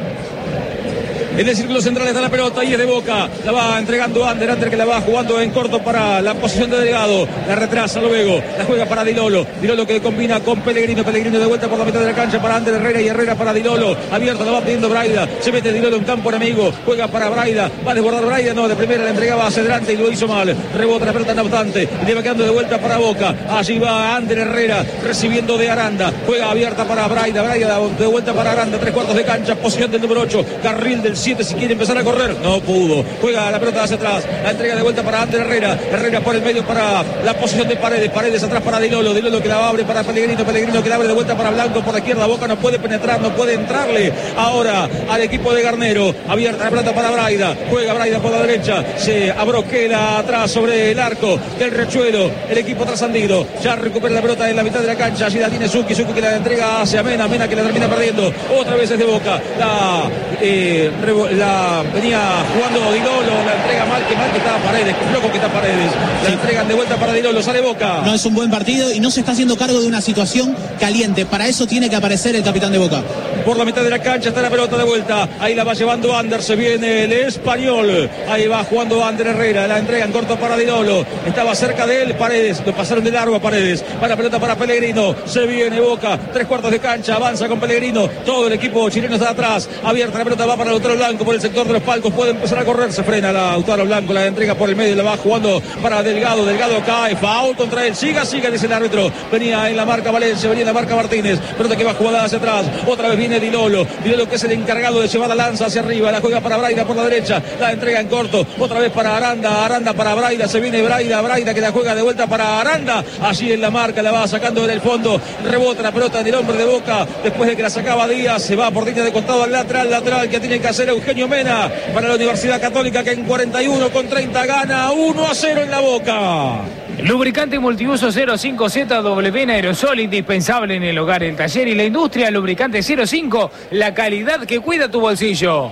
En el círculo central está la pelota y es de Boca. La va entregando Ander, Ander que la va jugando en corto para la posición de Delgado. La retrasa luego, la juega para Dilolo. Dilolo que combina con Pellegrino. Pellegrino de vuelta por la mitad de la cancha para Ander Herrera y Herrera para Dilolo. Abierta, la va pidiendo Braida. Se mete Dilolo en campo enemigo. Juega para Braida. Va a desbordar Braida. No, de primera la entregaba hacia adelante y lo hizo mal. Rebota la pelota no obstante. Y le va quedando de vuelta para Boca. Allí va Ander Herrera recibiendo de Aranda. Juega abierta para Braida. Braida de vuelta para Aranda. Tres cuartos de cancha. Posición del número ocho. Carril del siete si quiere empezar a correr, no pudo, juega la pelota hacia atrás, la entrega de vuelta para Ander Herrera, Herrera por el medio para la posición de Paredes, Paredes atrás para Dilolo, Dilolo que la abre para Pellegrino, Pellegrino que la abre de vuelta para Blanco por la izquierda, Boca no puede penetrar, no puede entrarle ahora al equipo de Garnero, abierta la pelota para Braida, juega Braida por la derecha, se abroquela atrás sobre el arco del Rechuelo, el equipo trascendido, ya recupera la pelota en la mitad de la cancha, allí la tiene Zucchi, Zucchi que la entrega hacia Mena, Mena que la termina perdiendo, otra vez es de Boca, la, eh, la venía jugando Dilolo, la entrega mal, que mal que estaba Paredes, que loco que está Paredes, la sí. entregan de vuelta para Dilolo, sale Boca. No es un buen partido y no se está haciendo cargo de una situación caliente, para eso tiene que aparecer el capitán de Boca. Por la mitad de la cancha está la pelota de vuelta, ahí la va llevando Ander, se viene el español, ahí va jugando Ander Herrera, la entrega en corto para Dilolo, estaba cerca de él Paredes, lo pasaron de largo a Paredes, para la pelota para Pellegrino, se viene Boca, tres cuartos de cancha, avanza con Pellegrino, todo el equipo chileno está atrás, abierta la pelota va para el otro blanco por el sector de los palcos, puede empezar a correr, se frena la Lautaro Blanco, la entrega por el medio, la va jugando para Delgado, Delgado cae, foul contra él, siga, siga, dice el árbitro, venía en la marca Valencia, venía en la marca Martínez, pelota que va jugada hacia atrás, otra vez viene Dilolo, Dilolo que es el encargado de llevar la lanza hacia arriba, la juega para Braida por la derecha, la entrega en corto, otra vez para Aranda, Aranda para Braida, se viene Braida, Braida que la juega de vuelta para Aranda, allí en la marca, la va sacando en el fondo, rebota la pelota del hombre de Boca, después de que la sacaba Díaz, se va por línea de costado al lateral, lateral que tiene que hacer Eugenio Mena, para la Universidad Católica que en cuarenta y uno con treinta gana uno a cero en la Boca. Lubricante multiuso cero cinco Z W N aerosol, indispensable en el hogar, el taller y la industria. Lubricante cero cinco, la calidad que cuida tu bolsillo.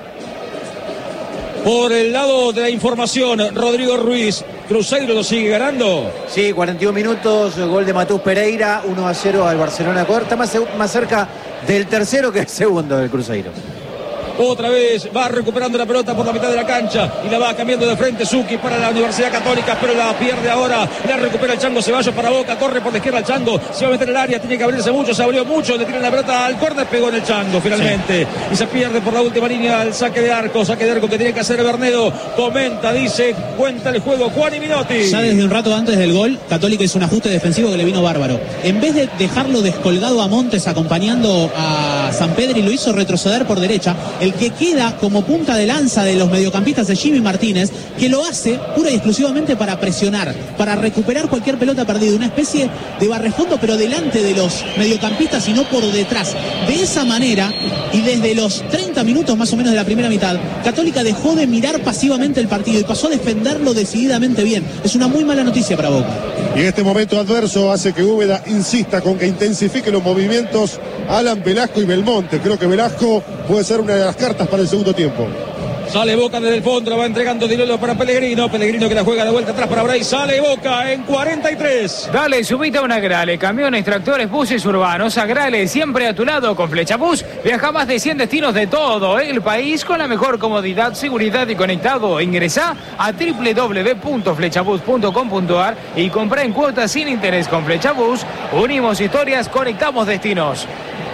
Por el lado de la información, Rodrigo Ruiz, Cruzeiro lo sigue ganando. Sí, cuarenta y uno minutos, gol de Matheus Pereira, uno a cero al Barcelona. Está más, más cerca del tercero que el segundo del Cruzeiro. Otra vez va recuperando la pelota por la mitad de la cancha y la va cambiando de frente Zucchi para la Universidad Católica, pero la pierde ahora, la recupera el Chango Ceballos para Boca, corre por la izquierda el Chango, se va a meter en el área, tiene que abrirse mucho, se abrió mucho, le tiran la pelota al córner, pegó en el Chango finalmente, sí. Y se pierde por la última línea el saque de arco, saque de arco que tiene que hacer Bernedo, comenta, dice, cuenta el juego Juan y Minotti. Ya desde un rato antes del gol, Católica hizo un ajuste defensivo que le vino bárbaro. En vez de dejarlo descolgado a Montes acompañando a Sampedri, lo hizo retroceder por derecha. el que queda como punta de lanza de los mediocampistas es Jimmy Martínez, que lo hace pura y exclusivamente para presionar, para recuperar cualquier pelota perdida, una especie de barrefondo pero delante de los mediocampistas y no por detrás. De esa manera, y desde los treinta minutos más o menos de la primera mitad, Católica dejó de mirar pasivamente el partido y pasó a defenderlo decididamente bien. Es una muy mala noticia para Boca. Y este momento adverso hace que Úbeda insista con que intensifique los movimientos Alan, Velasco y Belmonte. Creo que Velasco puede ser una de las cartas para el segundo tiempo. Sale Boca desde el fondo, la va entregando Di Lolo para Pellegrino. Pellegrino que la juega de vuelta atrás para Bray. Sale Boca en cuarenta y tres. Dale, subite a una Grale. Camiones, tractores, buses urbanos. Agrale, siempre a tu lado con Flecha Bus. Viaja más de cien destinos de todo el país con la mejor comodidad, seguridad y conectado. Ingresá a doble u doble u doble u punto flechabus punto com punto a r y comprá en cuotas sin interés con Flecha Bus. Unimos historias, conectamos destinos.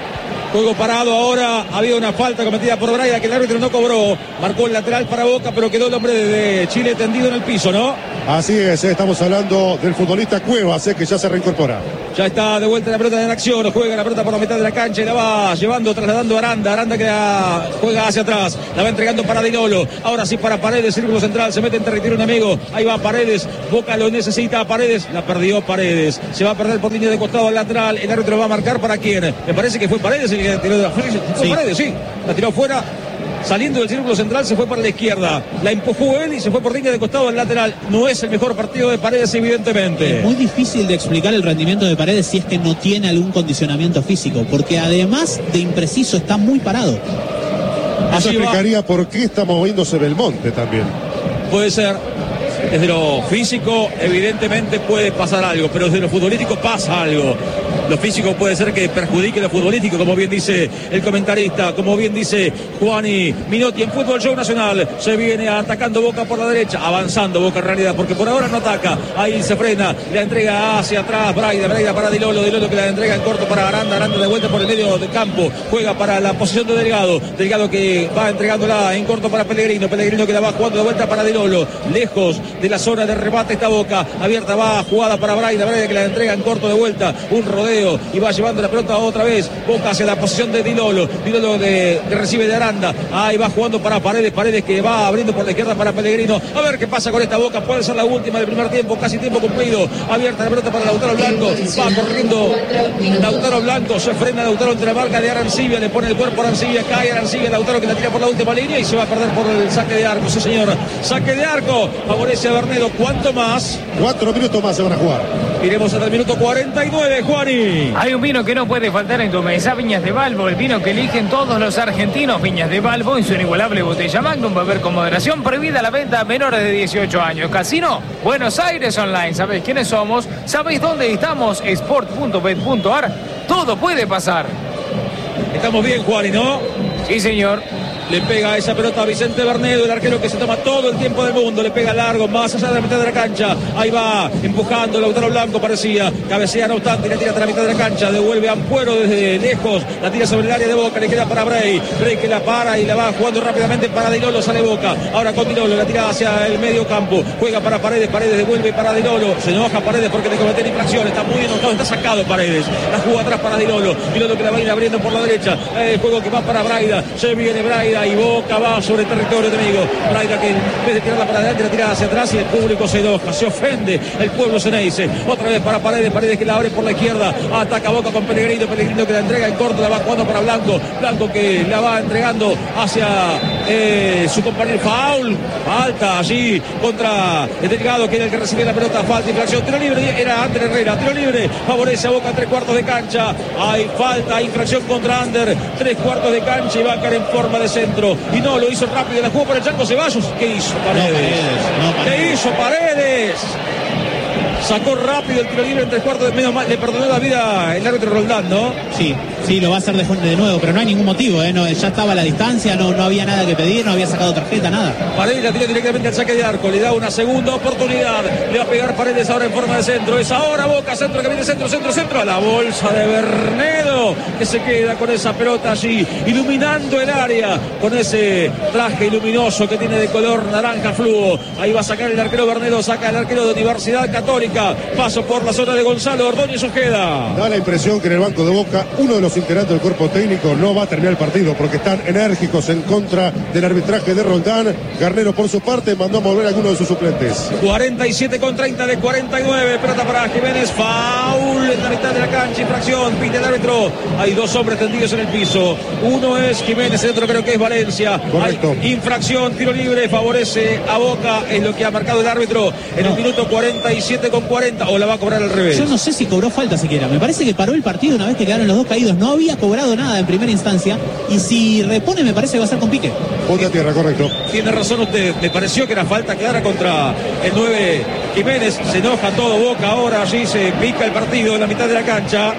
Juego parado ahora, había una falta cometida por Braida que el árbitro no cobró. Marcó el lateral para Boca, pero quedó el hombre de Chile tendido en el piso, ¿no? Así es, estamos hablando del futbolista Cuevas, eh, que ya se reincorpora. Ya está de vuelta la pelota en acción, juega la pelota por la mitad de la cancha y la va llevando, trasladando a Aranda. Aranda que la juega hacia atrás, la va entregando para Di Lolo. Ahora sí para Paredes, círculo central, se mete en territorio un amigo. Ahí va Paredes, Boca lo necesita, Paredes, la perdió Paredes. Se va a perder por línea de costado al lateral, el árbitro va a marcar para quién. Me parece que fue Paredes el que tiró de la fue sí. Paredes, sí, la tiró fuera. Saliendo del círculo central se fue para la izquierda, la empujó él y se fue por línea de costado al lateral. No es el mejor partido de Paredes, evidentemente. Es muy difícil de explicar el rendimiento de Paredes si es que no tiene algún condicionamiento físico, porque además de impreciso está muy parado. Eso Así explicaría va. por qué está moviéndose Belmonte también. Puede ser. Desde lo físico evidentemente puede pasar algo, pero desde lo futbolístico pasa algo. Lo físico puede ser que perjudique lo futbolístico, como bien dice el comentarista, como bien dice Juani Minotti en Fútbol Show Nacional. Se viene atacando Boca por la derecha, avanzando Boca en realidad, porque por ahora no ataca. Ahí se frena, la entrega hacia atrás Braida, Braida para Di Lolo, Di Lolo que la entrega en corto para Aranda, Aranda de vuelta por el medio del campo, juega para la posición de Delgado, Delgado que va entregándola en corto para Pellegrino, Pellegrino que la va jugando de vuelta para Di Lolo, lejos de la zona de remate está Boca, abierta va jugada para Braida, Braida que la entrega en corto de vuelta, un rodeo y va llevando la pelota otra vez Boca hacia la posición de Di Lolo, Di Lolo de, que recibe de Aranda, ahí va jugando para Paredes, Paredes que va abriendo por la izquierda para Pellegrino, a ver qué pasa con esta Boca, puede ser la última del primer tiempo, casi tiempo cumplido, abierta la pelota para Lautaro Blanco, va corriendo Lautaro Blanco, se frena Lautaro entre la marca de Arancibia, le pone el cuerpo a Arancibia, cae Arancibia, Lautaro que la tira por la última línea y se va a perder por el saque de arco, sí señor, saque de arco, favorece a Bernedo, ¿cuánto más? Cuatro minutos más se van a jugar. Iremos hasta el minuto cuarenta y nueve, Juani. Hay un vino que no puede faltar en tu mesa, Viñas de Balbo, el vino que eligen todos los argentinos. Viñas de Balbo en su inigualable botella Magnum, beber con moderación, prohibida la venta a menores de dieciocho años. Casino Buenos Aires Online, ¿sabéis quiénes somos? ¿Sabéis dónde estamos? sport punto bet punto a r. Todo puede pasar. Estamos bien, Juani, ¿no? Sí, señor. Le pega esa pelota a Vicente Bernedo, el arquero que se toma todo el tiempo del mundo, le pega largo, más allá de la mitad de la cancha, ahí va, empujando Lautaro Blanco parecía, cabecea no obstante, le tira hasta la mitad de la cancha, devuelve a Ampuero desde lejos, la tira sobre el área de Boca, le queda para Bray, Bray que la para y la va jugando rápidamente para Di Lolo, sale Boca, ahora con Di Lolo, la tira hacia el medio campo, juega para Paredes, Paredes devuelve para Di Lolo, se enoja Paredes porque le cometen infracción, está muy enojado, está sacado Paredes, la juega atrás para Di Lolo, Di Lolo que la va a ir abriendo por la derecha, el juego que va para Braida, se viene Braida y Boca va sobre el territorio enemigo. Braida que en vez de tirarla para adelante la tira hacia atrás y el público se enoja, se ofende el pueblo ceneice. Otra vez para Paredes, Paredes que la abre por la izquierda, ataca Boca con Pellegrino, Pellegrino que la entrega en corto, la va jugando para Blanco, Blanco que la va entregando hacia eh, su compañero. Foul, falta allí contra el Delgado que era el que recibe la pelota, falta, infracción, tiro libre, era Ander Herrera, tiro libre, favorece a Boca en tres cuartos de cancha, hay falta, infracción contra Ander, tres cuartos de cancha y va a caer en forma de centro. Y no, lo hizo rápido, la jugó por el Chanco Ceballos. ¿Qué hizo Paredes? No, Paredes, no, Paredes. ¿Qué hizo Paredes? Sacó rápido el tiro libre en tres cuartos de medio, le perdonó la vida el árbitro Roldán, ¿no? Sí, sí, lo va a hacer de, de nuevo, pero no hay ningún motivo, ¿eh? No, ya estaba a la distancia, no, no había nada que pedir, no había sacado tarjeta, nada. Paredes la tira directamente al saque de arco, le da una segunda oportunidad, le va a pegar Paredes ahora en forma de centro, es ahora Boca, centro que viene centro, centro, centro, a la bolsa de Bernedo, que se queda con esa pelota allí, iluminando el área, con ese traje luminoso que tiene de color naranja fluo, ahí va a sacar el arquero Bernedo, saca el arquero de Universidad Católica, paso por la zona de Gonzalo Ordóñez Ojeda. Da la impresión que en el banco de Boca uno de los los integrantes del cuerpo técnico, no va a terminar el partido porque están enérgicos en contra del arbitraje de Roldán. Garnero, por su parte, mandó a mover a alguno de sus suplentes. cuarenta y siete con treinta de cuarenta y nueve. Pelota para Jiménez. Foul en la mitad de la cancha. Infracción. Pide el árbitro. Hay dos hombres tendidos en el piso. Uno es Jiménez, el otro creo que es Valencia. Correcto. Hay infracción. Tiro libre. Favorece a Boca. Es lo que ha marcado el árbitro en No. el minuto cuarenta y siete con cuarenta. O la va a cobrar al revés. Yo no sé si cobró falta siquiera. Me parece que paró el partido una vez que quedaron los dos caídos. No había cobrado nada en primera instancia. Y si repone, me parece que va a ser con pique. Ponte a tierra, correcto. Tiene razón usted, me pareció que era falta que era contra el nueve Jiménez. Se enoja todo Boca ahora, allí se pica el partido en la mitad de la cancha.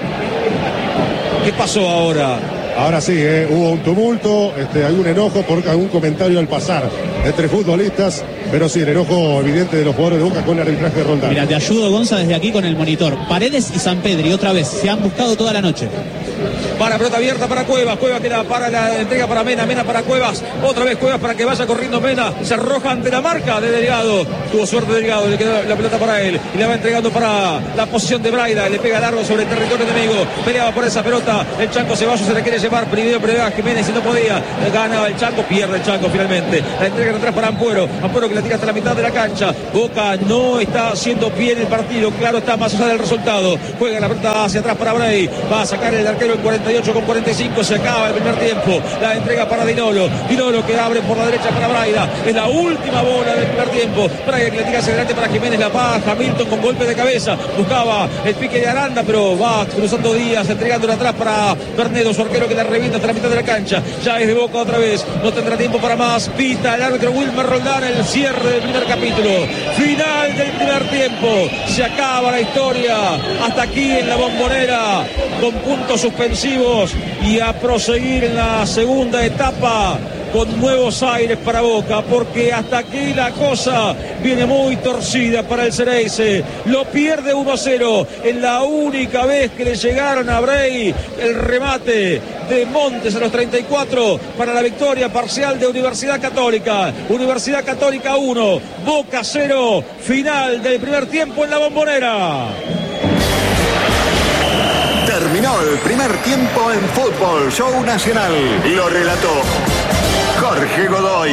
¿Qué pasó ahora? Ahora sí, eh, hubo un tumulto, este, algún enojo por algún comentario al pasar entre futbolistas, pero sí, el enojo evidente de los jugadores de Boca con el arbitraje de Roldán. Mira, te ayudo, Gonza, desde aquí con el monitor. Paredes y Sampedri, otra vez, se han buscado toda la noche. Para, pelota abierta para Cuevas, Cuevas que la para la entrega para Mena, Mena para Cuevas, otra vez Cuevas para que vaya corriendo Mena, se arroja ante la marca de Delgado, tuvo suerte Delgado, le quedó la pelota para él, y la va entregando para la posición de Braida, le pega largo sobre el territorio enemigo, peleaba por esa pelota, el Chanco Ceballos se le quiere llevar, primero peleaba Jiménez y no podía, gana el Chanco, pierde el Chanco finalmente, la entrega atrás para Ampuero, Ampuero que la tira hasta la mitad de la cancha, Boca no está haciendo bien el partido, claro está, más allá del resultado, juega la pelota hacia atrás para Bray, va a sacar el arquero el cuarenta y ocho con cuarenta y cinco, se acaba el primer tiempo, la entrega para Dinolo, Dinolo que abre por la derecha para Braida, es la última bola del primer tiempo, Braida que le tira hacia adelante para Jiménez, la baja, Milton con golpe de cabeza, buscaba el pique de Aranda, pero va cruzando Díaz, entregándole atrás para Bernedo, su arquero que la revienta hasta la mitad de la cancha, ya es de Boca otra vez, no tendrá tiempo para más, pita el árbitro Wilmer Roldán, el cierre del primer capítulo, final del primer tiempo, se acaba la historia, hasta aquí en la Bombonera, con puntos suspensivos y a proseguir en la segunda etapa con nuevos aires para Boca, porque hasta aquí la cosa viene muy torcida para el Xereyce, lo pierde uno a cero, en la única vez que le llegaron a Bray el remate de Montes a los treinta y cuatro para la victoria parcial de Universidad Católica, Universidad Católica uno, Boca cero, final del primer tiempo en la Bombonera. Terminó el primer tiempo en Fútbol Show Nacional. Lo relató Jorge Godoy.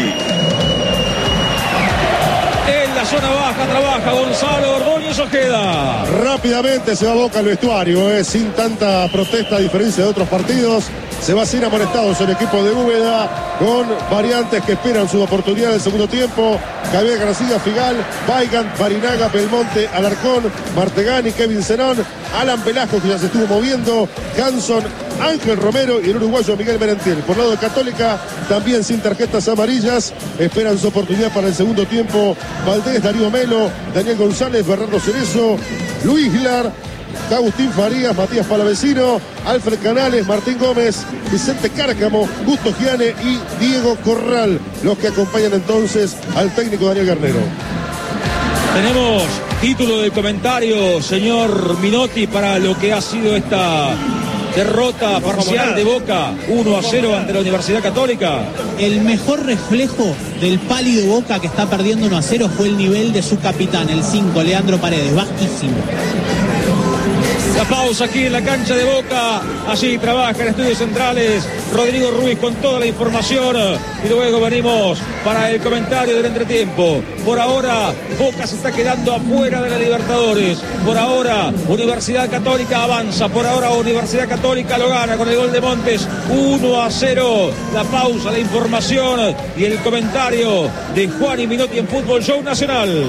En la zona baja trabaja Gonzalo Ordóñez Ojeda. Rápidamente se va Boca al vestuario, eh, sin tanta protesta a diferencia de otros partidos. Se va sin amonestados el equipo de Úbeda, con variantes que esperan su oportunidad en el segundo tiempo. Javier García, Figal, Weigand, Barinaga, Belmonte, Alarcón, Martegani, Kevin Zenón, Alan Velasco, que ya se estuvo moviendo, Hanson, Ángel Romero y el uruguayo Miguel Merentiel. Por lado de Católica, también sin tarjetas amarillas, esperan su oportunidad para el segundo tiempo. Valdés, Darío Melo, Daniel González, Bernardo Cerezo, Luis Lar, Agustín Farías, Matías Palavecino, Alfred Canales, Martín Gómez, Vicente Cárcamo, Gusto Giane y Diego Corral, los que acompañan entonces al técnico Daniel Garnero. Tenemos título del comentario, señor Minotti, para lo que ha sido esta derrota parcial de Boca, uno a cero ante la Universidad Católica. El mejor reflejo del pálido Boca que está perdiendo uno a cero fue el nivel de su capitán, el cinco, Leandro Paredes, bajísimo. La pausa aquí en la cancha de Boca, allí trabaja en Estudios Centrales Rodrigo Ruiz con toda la información y luego venimos para el comentario del entretiempo. Por ahora Boca se está quedando afuera de la Libertadores, por ahora Universidad Católica avanza, por ahora Universidad Católica lo gana con el gol de Montes, uno a cero. La pausa, la información y el comentario de Juan y Minotti en Fútbol Show Nacional.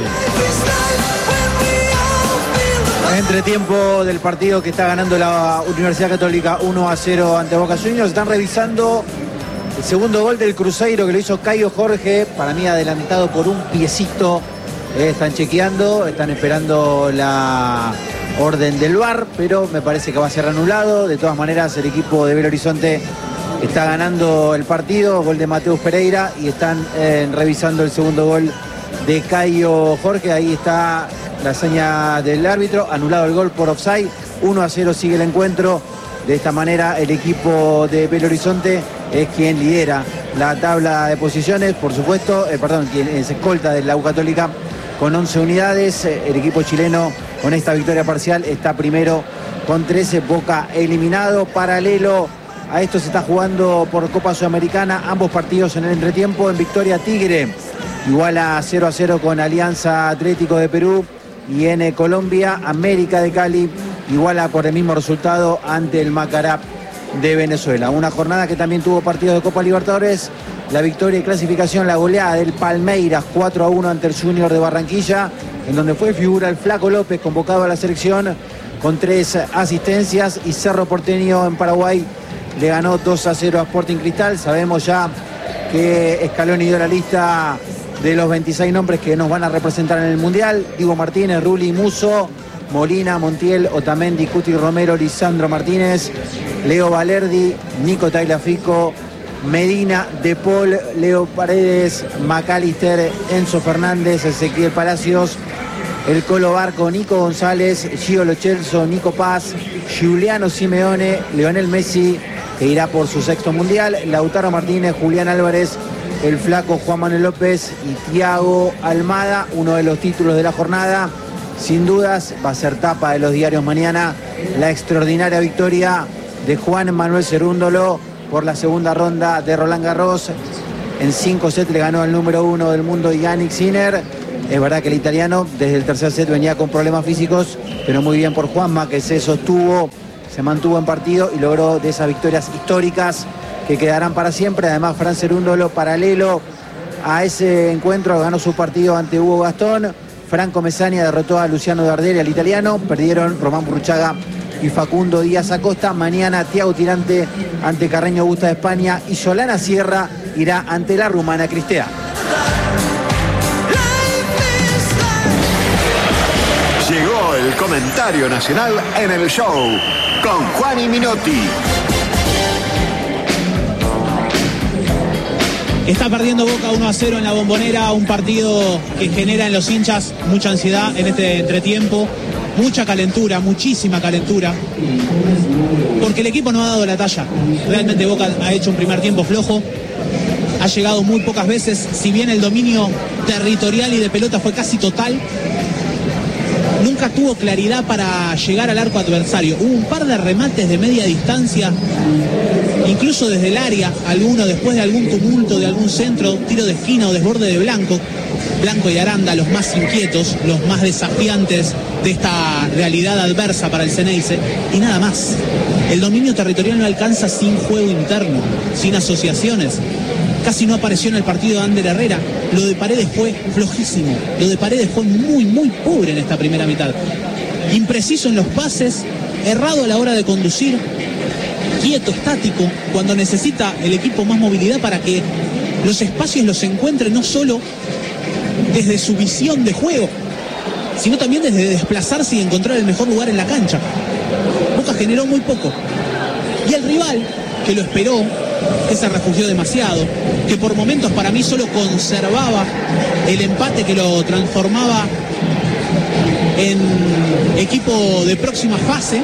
Entretiempo del partido que está ganando la Universidad Católica uno a cero ante Boca Juniors. Están revisando el segundo gol del Cruzeiro que lo hizo Caio Jorge, para mí adelantado por un piecito. Eh, están chequeando, están esperando la orden del V A R, pero me parece que va a ser anulado. De todas maneras, el equipo de Belo Horizonte está ganando el partido, gol de Mateus Pereira, y están eh, revisando el segundo gol de Caio Jorge. Ahí está la seña del árbitro, anulado el gol por offside, uno a cero sigue el encuentro. De esta manera el equipo de Belo Horizonte es quien lidera la tabla de posiciones, por supuesto, eh, perdón, quien es escolta de la U Católica con once unidades. El equipo chileno con esta victoria parcial está primero con trece, Boca eliminado. Paralelo a esto se está jugando por Copa Sudamericana, ambos partidos en el entretiempo. En victoria Tigre iguala cero a cero con Alianza Atlético de Perú, y en Colombia América de Cali iguala por el mismo resultado ante el Macará de Venezuela. Una jornada que también tuvo partidos de Copa Libertadores, la victoria y clasificación, la goleada del Palmeiras cuatro a uno ante el Junior de Barranquilla, en donde fue figura el Flaco López, convocado a la selección con tres asistencias, y Cerro Porteño en Paraguay le ganó dos a cero a Sporting Cristal. Sabemos ya que Scaloni dio la lista de los veintiséis nombres que nos van a representar en el Mundial: Diego Martínez, Rulli, Musso, Molina, Montiel, Otamendi, Cuti Romero, Lisandro Martínez, Leo Valerdi, Nico Tagliafico, Medina, De Paul, Leo Paredes, McAllister, Enzo Fernández, Ezequiel Palacios, el Colo Barco, Nico González, Gio Lo Celso, Nico Paz, Giuliano Simeone, Lionel Messi, que irá por su sexto mundial, Lautaro Martínez, Julián Álvarez, el Flaco Juan Manuel López y Thiago Almada. Uno de los títulos de la jornada, sin dudas, va a ser tapa de los diarios mañana, la extraordinaria victoria de Juan Manuel Cerúndolo por la segunda ronda de Roland Garros. En cinco sets le ganó al número uno del mundo, Yannick Sinner. Es verdad que el italiano desde el tercer set venía con problemas físicos, pero muy bien por Juanma, que se sostuvo, se mantuvo en partido y logró de esas victorias históricas que quedarán para siempre. Además, Fran Cerúndolo, paralelo a ese encuentro, ganó su partido ante Hugo Gastón. Franco Mesania derrotó a Luciano Darderi, al italiano. Perdieron Román Burruchaga y Facundo Díaz Acosta. Mañana Thiago Tirante ante Carreño Busta de España, y Solana Sierra irá ante la rumana Cristea. Llegó el comentario nacional en el show con Juan y Minotti. Está perdiendo Boca uno a cero en la Bombonera, un partido que genera en los hinchas mucha ansiedad en este entretiempo, mucha calentura, muchísima calentura, porque el equipo no ha dado la talla. Realmente Boca ha hecho un primer tiempo flojo, ha llegado muy pocas veces, si bien el dominio territorial y de pelota fue casi total, nunca tuvo claridad para llegar al arco adversario. Hubo un par de remates de media distancia, incluso desde el área, alguno después de algún tumulto, de algún centro, tiro de esquina o desborde de Blanco. Blanco y Aranda, los más inquietos, los más desafiantes de esta realidad adversa para el Ceneice, y nada más. El dominio territorial no alcanza sin juego interno, sin asociaciones. Casi no apareció en el partido de Ander Herrera. Lo de Paredes fue flojísimo. Lo de Paredes fue muy, muy pobre en esta primera mitad. Impreciso en los pases, errado a la hora de conducir, quieto, estático, cuando necesita el equipo más movilidad para que los espacios los encuentre no solo desde su visión de juego, sino también desde desplazarse y encontrar el mejor lugar en la cancha. Boca generó muy poco. Y el rival, que lo esperó, que se refugió demasiado, que por momentos para mí solo conservaba el empate que lo transformaba en equipo de próxima fase,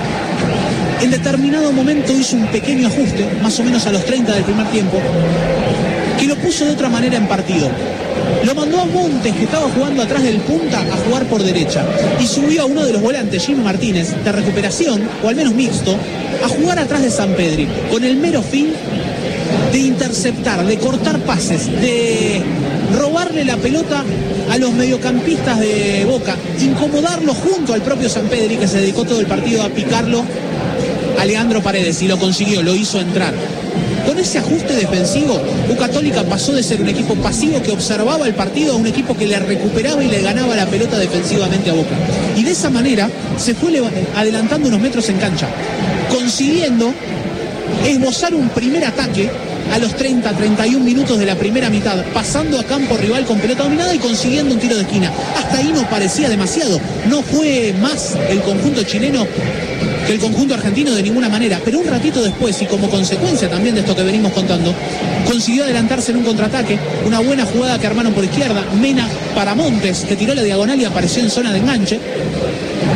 en determinado momento hizo un pequeño ajuste, más o menos a los treinta del primer tiempo, que lo puso de otra manera en partido. Lo mandó a Montes, que estaba jugando atrás del punta, a jugar por derecha, y subió a uno de los volantes, Jimmy Martínez, de recuperación, o al menos mixto, a jugar atrás de Sampedri, con el mero fin de interceptar, de cortar pases, de robarle la pelota a los mediocampistas de Boca, incomodarlo junto al propio Sampedri, que se dedicó todo el partido a picarlo a Leandro Paredes, y lo consiguió, lo hizo entrar. Con ese ajuste defensivo, U Católica pasó de ser un equipo pasivo que observaba el partido a un equipo que le recuperaba y le ganaba la pelota defensivamente a Boca. Y de esa manera se fue adelantando unos metros en cancha, consiguiendo esbozar un primer ataque a los treinta, treinta y un minutos de la primera mitad, pasando a campo rival con pelota dominada y consiguiendo un tiro de esquina. Hasta ahí no parecía demasiado, no fue más el conjunto chileno que el conjunto argentino de ninguna manera, pero un ratito después, y como consecuencia también de esto que venimos contando, consiguió adelantarse en un contraataque, una buena jugada que armaron por izquierda, Mena para Montes, que tiró la diagonal y apareció en zona de enganche,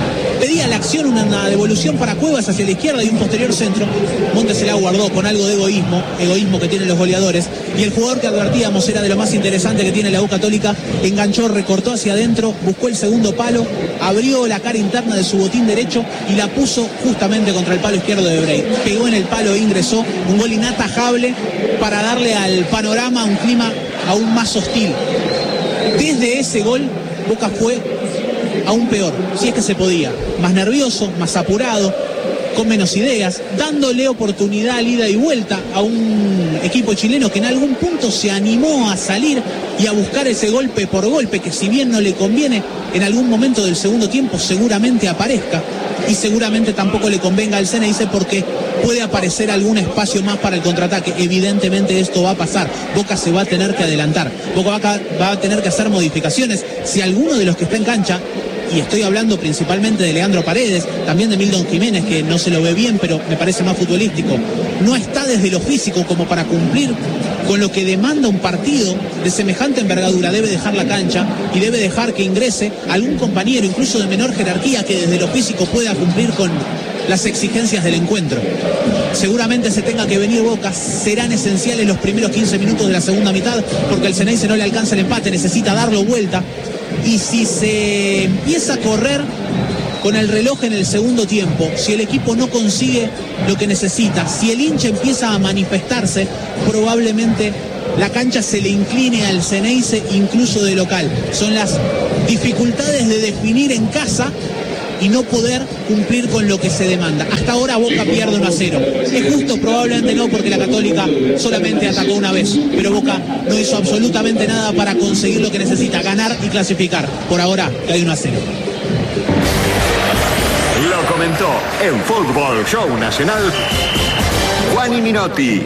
pedía la acción, una devolución para Cuevas hacia la izquierda y un posterior centro. Montes se la guardó con algo de egoísmo, egoísmo que tienen los goleadores, y el jugador que advertíamos era de lo más interesante que tiene la U Católica, enganchó, recortó hacia adentro, buscó el segundo palo, abrió la cara interna de su botín derecho y la puso justamente contra el palo izquierdo de Brey. Pegó en el palo e ingresó, un gol inatajable para darle al panorama un clima aún más hostil. Desde ese gol, Boca fue aún peor, si es que se podía, más nervioso, más apurado, con menos ideas, dándole oportunidad al ida y vuelta a un equipo chileno que en algún punto se animó a salir y a buscar ese golpe por golpe, que si bien no le conviene, en algún momento del segundo tiempo seguramente aparezca, y seguramente tampoco le convenga al Ceneice porque puede aparecer algún espacio más para el contraataque. Evidentemente esto va a pasar, Boca se va a tener que adelantar, Boca va a, va a tener que hacer modificaciones. Si alguno de los que está en cancha, y estoy hablando principalmente de Leandro Paredes, también de Milton Jiménez, que no se lo ve bien, pero me parece más futbolístico, no está desde lo físico como para cumplir con lo que demanda un partido de semejante envergadura. Debe dejar la cancha y debe dejar que ingrese algún compañero, incluso de menor jerarquía, que desde lo físico pueda cumplir con las exigencias del encuentro. Seguramente se tenga que venir Boca, serán esenciales los primeros quince minutos de la segunda mitad, porque el Ceneice no le alcanza el empate, necesita darlo vuelta. Y si se empieza a correr con el reloj en el segundo tiempo, si el equipo no consigue lo que necesita, si el hincha empieza a manifestarse, probablemente la cancha se le incline al Ceneice incluso de local. Son las dificultades de definir en casa y no poder cumplir con lo que se demanda. Hasta ahora Boca pierde uno a cero. ¿Es justo? Probablemente no, porque la Católica solamente atacó una vez, pero Boca no hizo absolutamente nada para conseguir lo que necesita, ganar y clasificar. Por ahora hay uno a cero. Lo comentó en Fútbol Show Nacional Juani Minotti.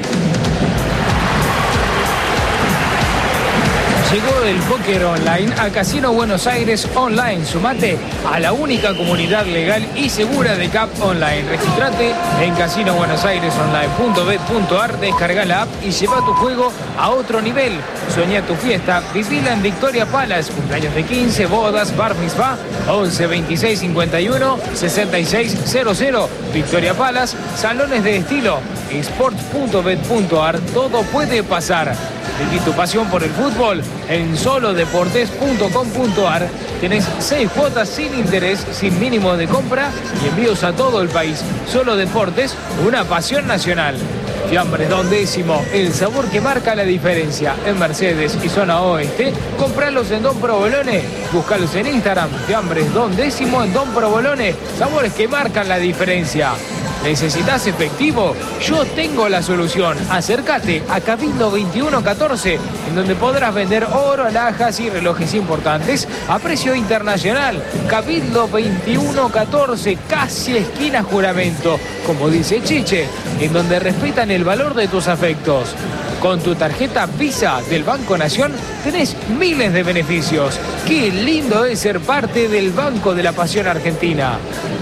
Llegó el póker online a Casino Buenos Aires Online. Sumate a la única comunidad legal y segura de C A P Online. Registrate en casino buenos aires online punto bet punto ar, descarga la app y lleva tu juego a otro nivel. Soñá tu fiesta, vivila en Victoria Palace. Cumpleaños de quince, bodas, bar mitzvah, once veintiséis cincuenta y uno sesenta y seis cero cero. Victoria Palace, salones de estilo, sports punto bet punto ar. Todo puede pasar. Viví tu pasión por el fútbol en solo deportes punto com punto ar. Tenés seis cuotas sin interés, sin mínimo de compra y envíos a todo el país. Solo Deportes, una pasión nacional. Fiambres Don Décimo, el sabor que marca la diferencia. En Mercedes y zona oeste, compralos en Don Provolone. Búscalos en Instagram, Fiambres Don Décimo en Don Provolone. Sabores que marcan la diferencia. ¿Necesitas efectivo? Yo tengo la solución. Acércate a Cabildo veintiuno catorce, en donde podrás vender oro, alhajas y relojes importantes a precio internacional. Cabildo veintiuno catorce, casi esquina Juramento, como dice Chiche, en donde respetan el valor de tus afectos. Con tu tarjeta Visa del Banco Nación tenés miles de beneficios. Qué lindo es ser parte del Banco de la Pasión Argentina.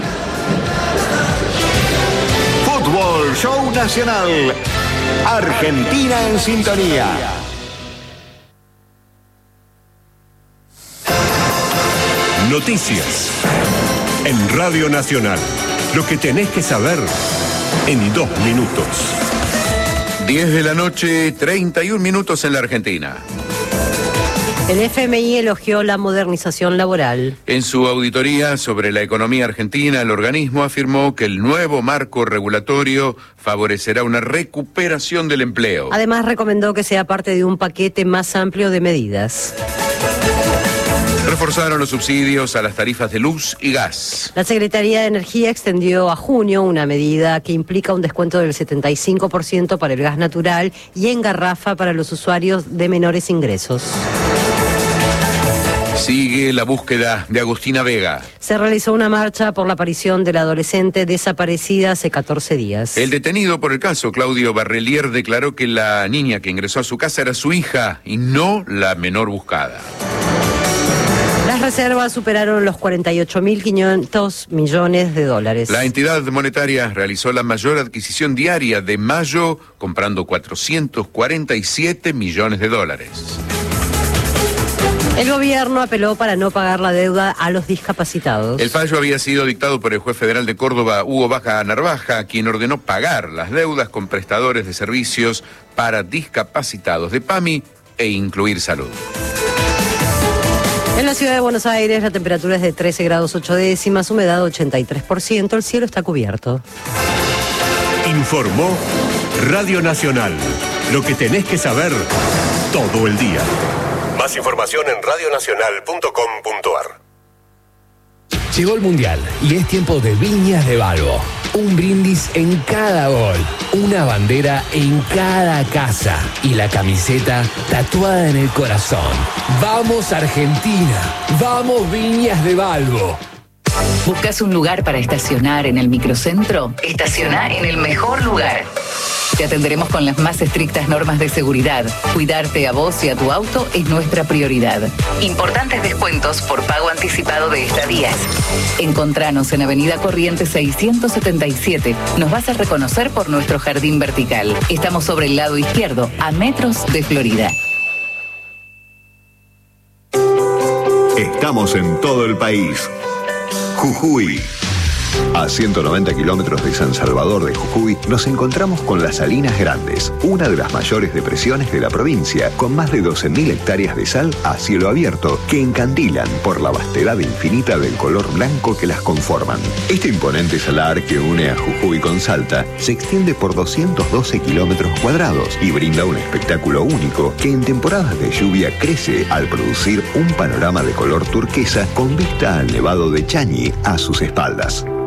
Fútbol Show Nacional. Argentina en sintonía. Noticias en Radio Nacional. Lo que tenés que saber en dos minutos. diez de la noche, treinta y un minutos en la Argentina. El F M I elogió la modernización laboral. En su auditoría sobre la economía argentina, el organismo afirmó que el nuevo marco regulatorio favorecerá una recuperación del empleo. Además, recomendó que sea parte de un paquete más amplio de medidas. Reforzaron los subsidios a las tarifas de luz y gas. La Secretaría de Energía extendió a junio una medida que implica un descuento del setenta y cinco por ciento para el gas natural y en garrafa para los usuarios de menores ingresos. Sigue la búsqueda de Agustina Vega. Se realizó una marcha por la aparición de la adolescente desaparecida hace catorce días. El detenido por el caso, Claudio Barrelier, declaró que la niña que ingresó a su casa era su hija y no la menor buscada. Las reservas superaron los cuarenta y ocho mil quinientos millones de dólares. La entidad monetaria realizó la mayor adquisición diaria de mayo, comprando cuatrocientos cuarenta y siete millones de dólares. El gobierno apeló para no pagar la deuda a los discapacitados. El fallo había sido dictado por el juez federal de Córdoba, Hugo Baja Narvaja, quien ordenó pagar las deudas con prestadores de servicios para discapacitados de PAMI e incluir salud. En la ciudad de Buenos Aires la temperatura es de trece grados ocho décimas, humedad ochenta y tres por ciento, el cielo está cubierto. Informó Radio Nacional. Lo que tenés que saber todo el día. Más información en radionacional punto com punto ar. Llegó el Mundial y es tiempo de Viñas de Balbo. Un brindis en cada gol, una bandera en cada casa y la camiseta tatuada en el corazón. ¡Vamos Argentina! ¡Vamos Viñas de Balbo! ¿Buscas un lugar para estacionar en el microcentro? Estaciona en el mejor lugar. Te atenderemos con las más estrictas normas de seguridad. Cuidarte a vos y a tu auto es nuestra prioridad. Importantes descuentos por pago anticipado de estadías. Encontranos en Avenida Corrientes seiscientos setenta y siete. Nos vas a reconocer por nuestro jardín vertical. Estamos sobre el lado izquierdo, a metros de Florida. Estamos en todo el país. Jujuy. A ciento noventa kilómetros de San Salvador de Jujuy nos encontramos con las Salinas Grandes, una de las mayores depresiones de la provincia, con más de doce mil hectáreas de sal a cielo abierto que encandilan por la vastedad infinita del color blanco que las conforman. Este imponente salar que une a Jujuy con Salta se extiende por doscientos doce kilómetros cuadrados y brinda un espectáculo único que en temporadas de lluvia crece al producir un panorama de color turquesa con vista al nevado de Chañi a sus espaldas.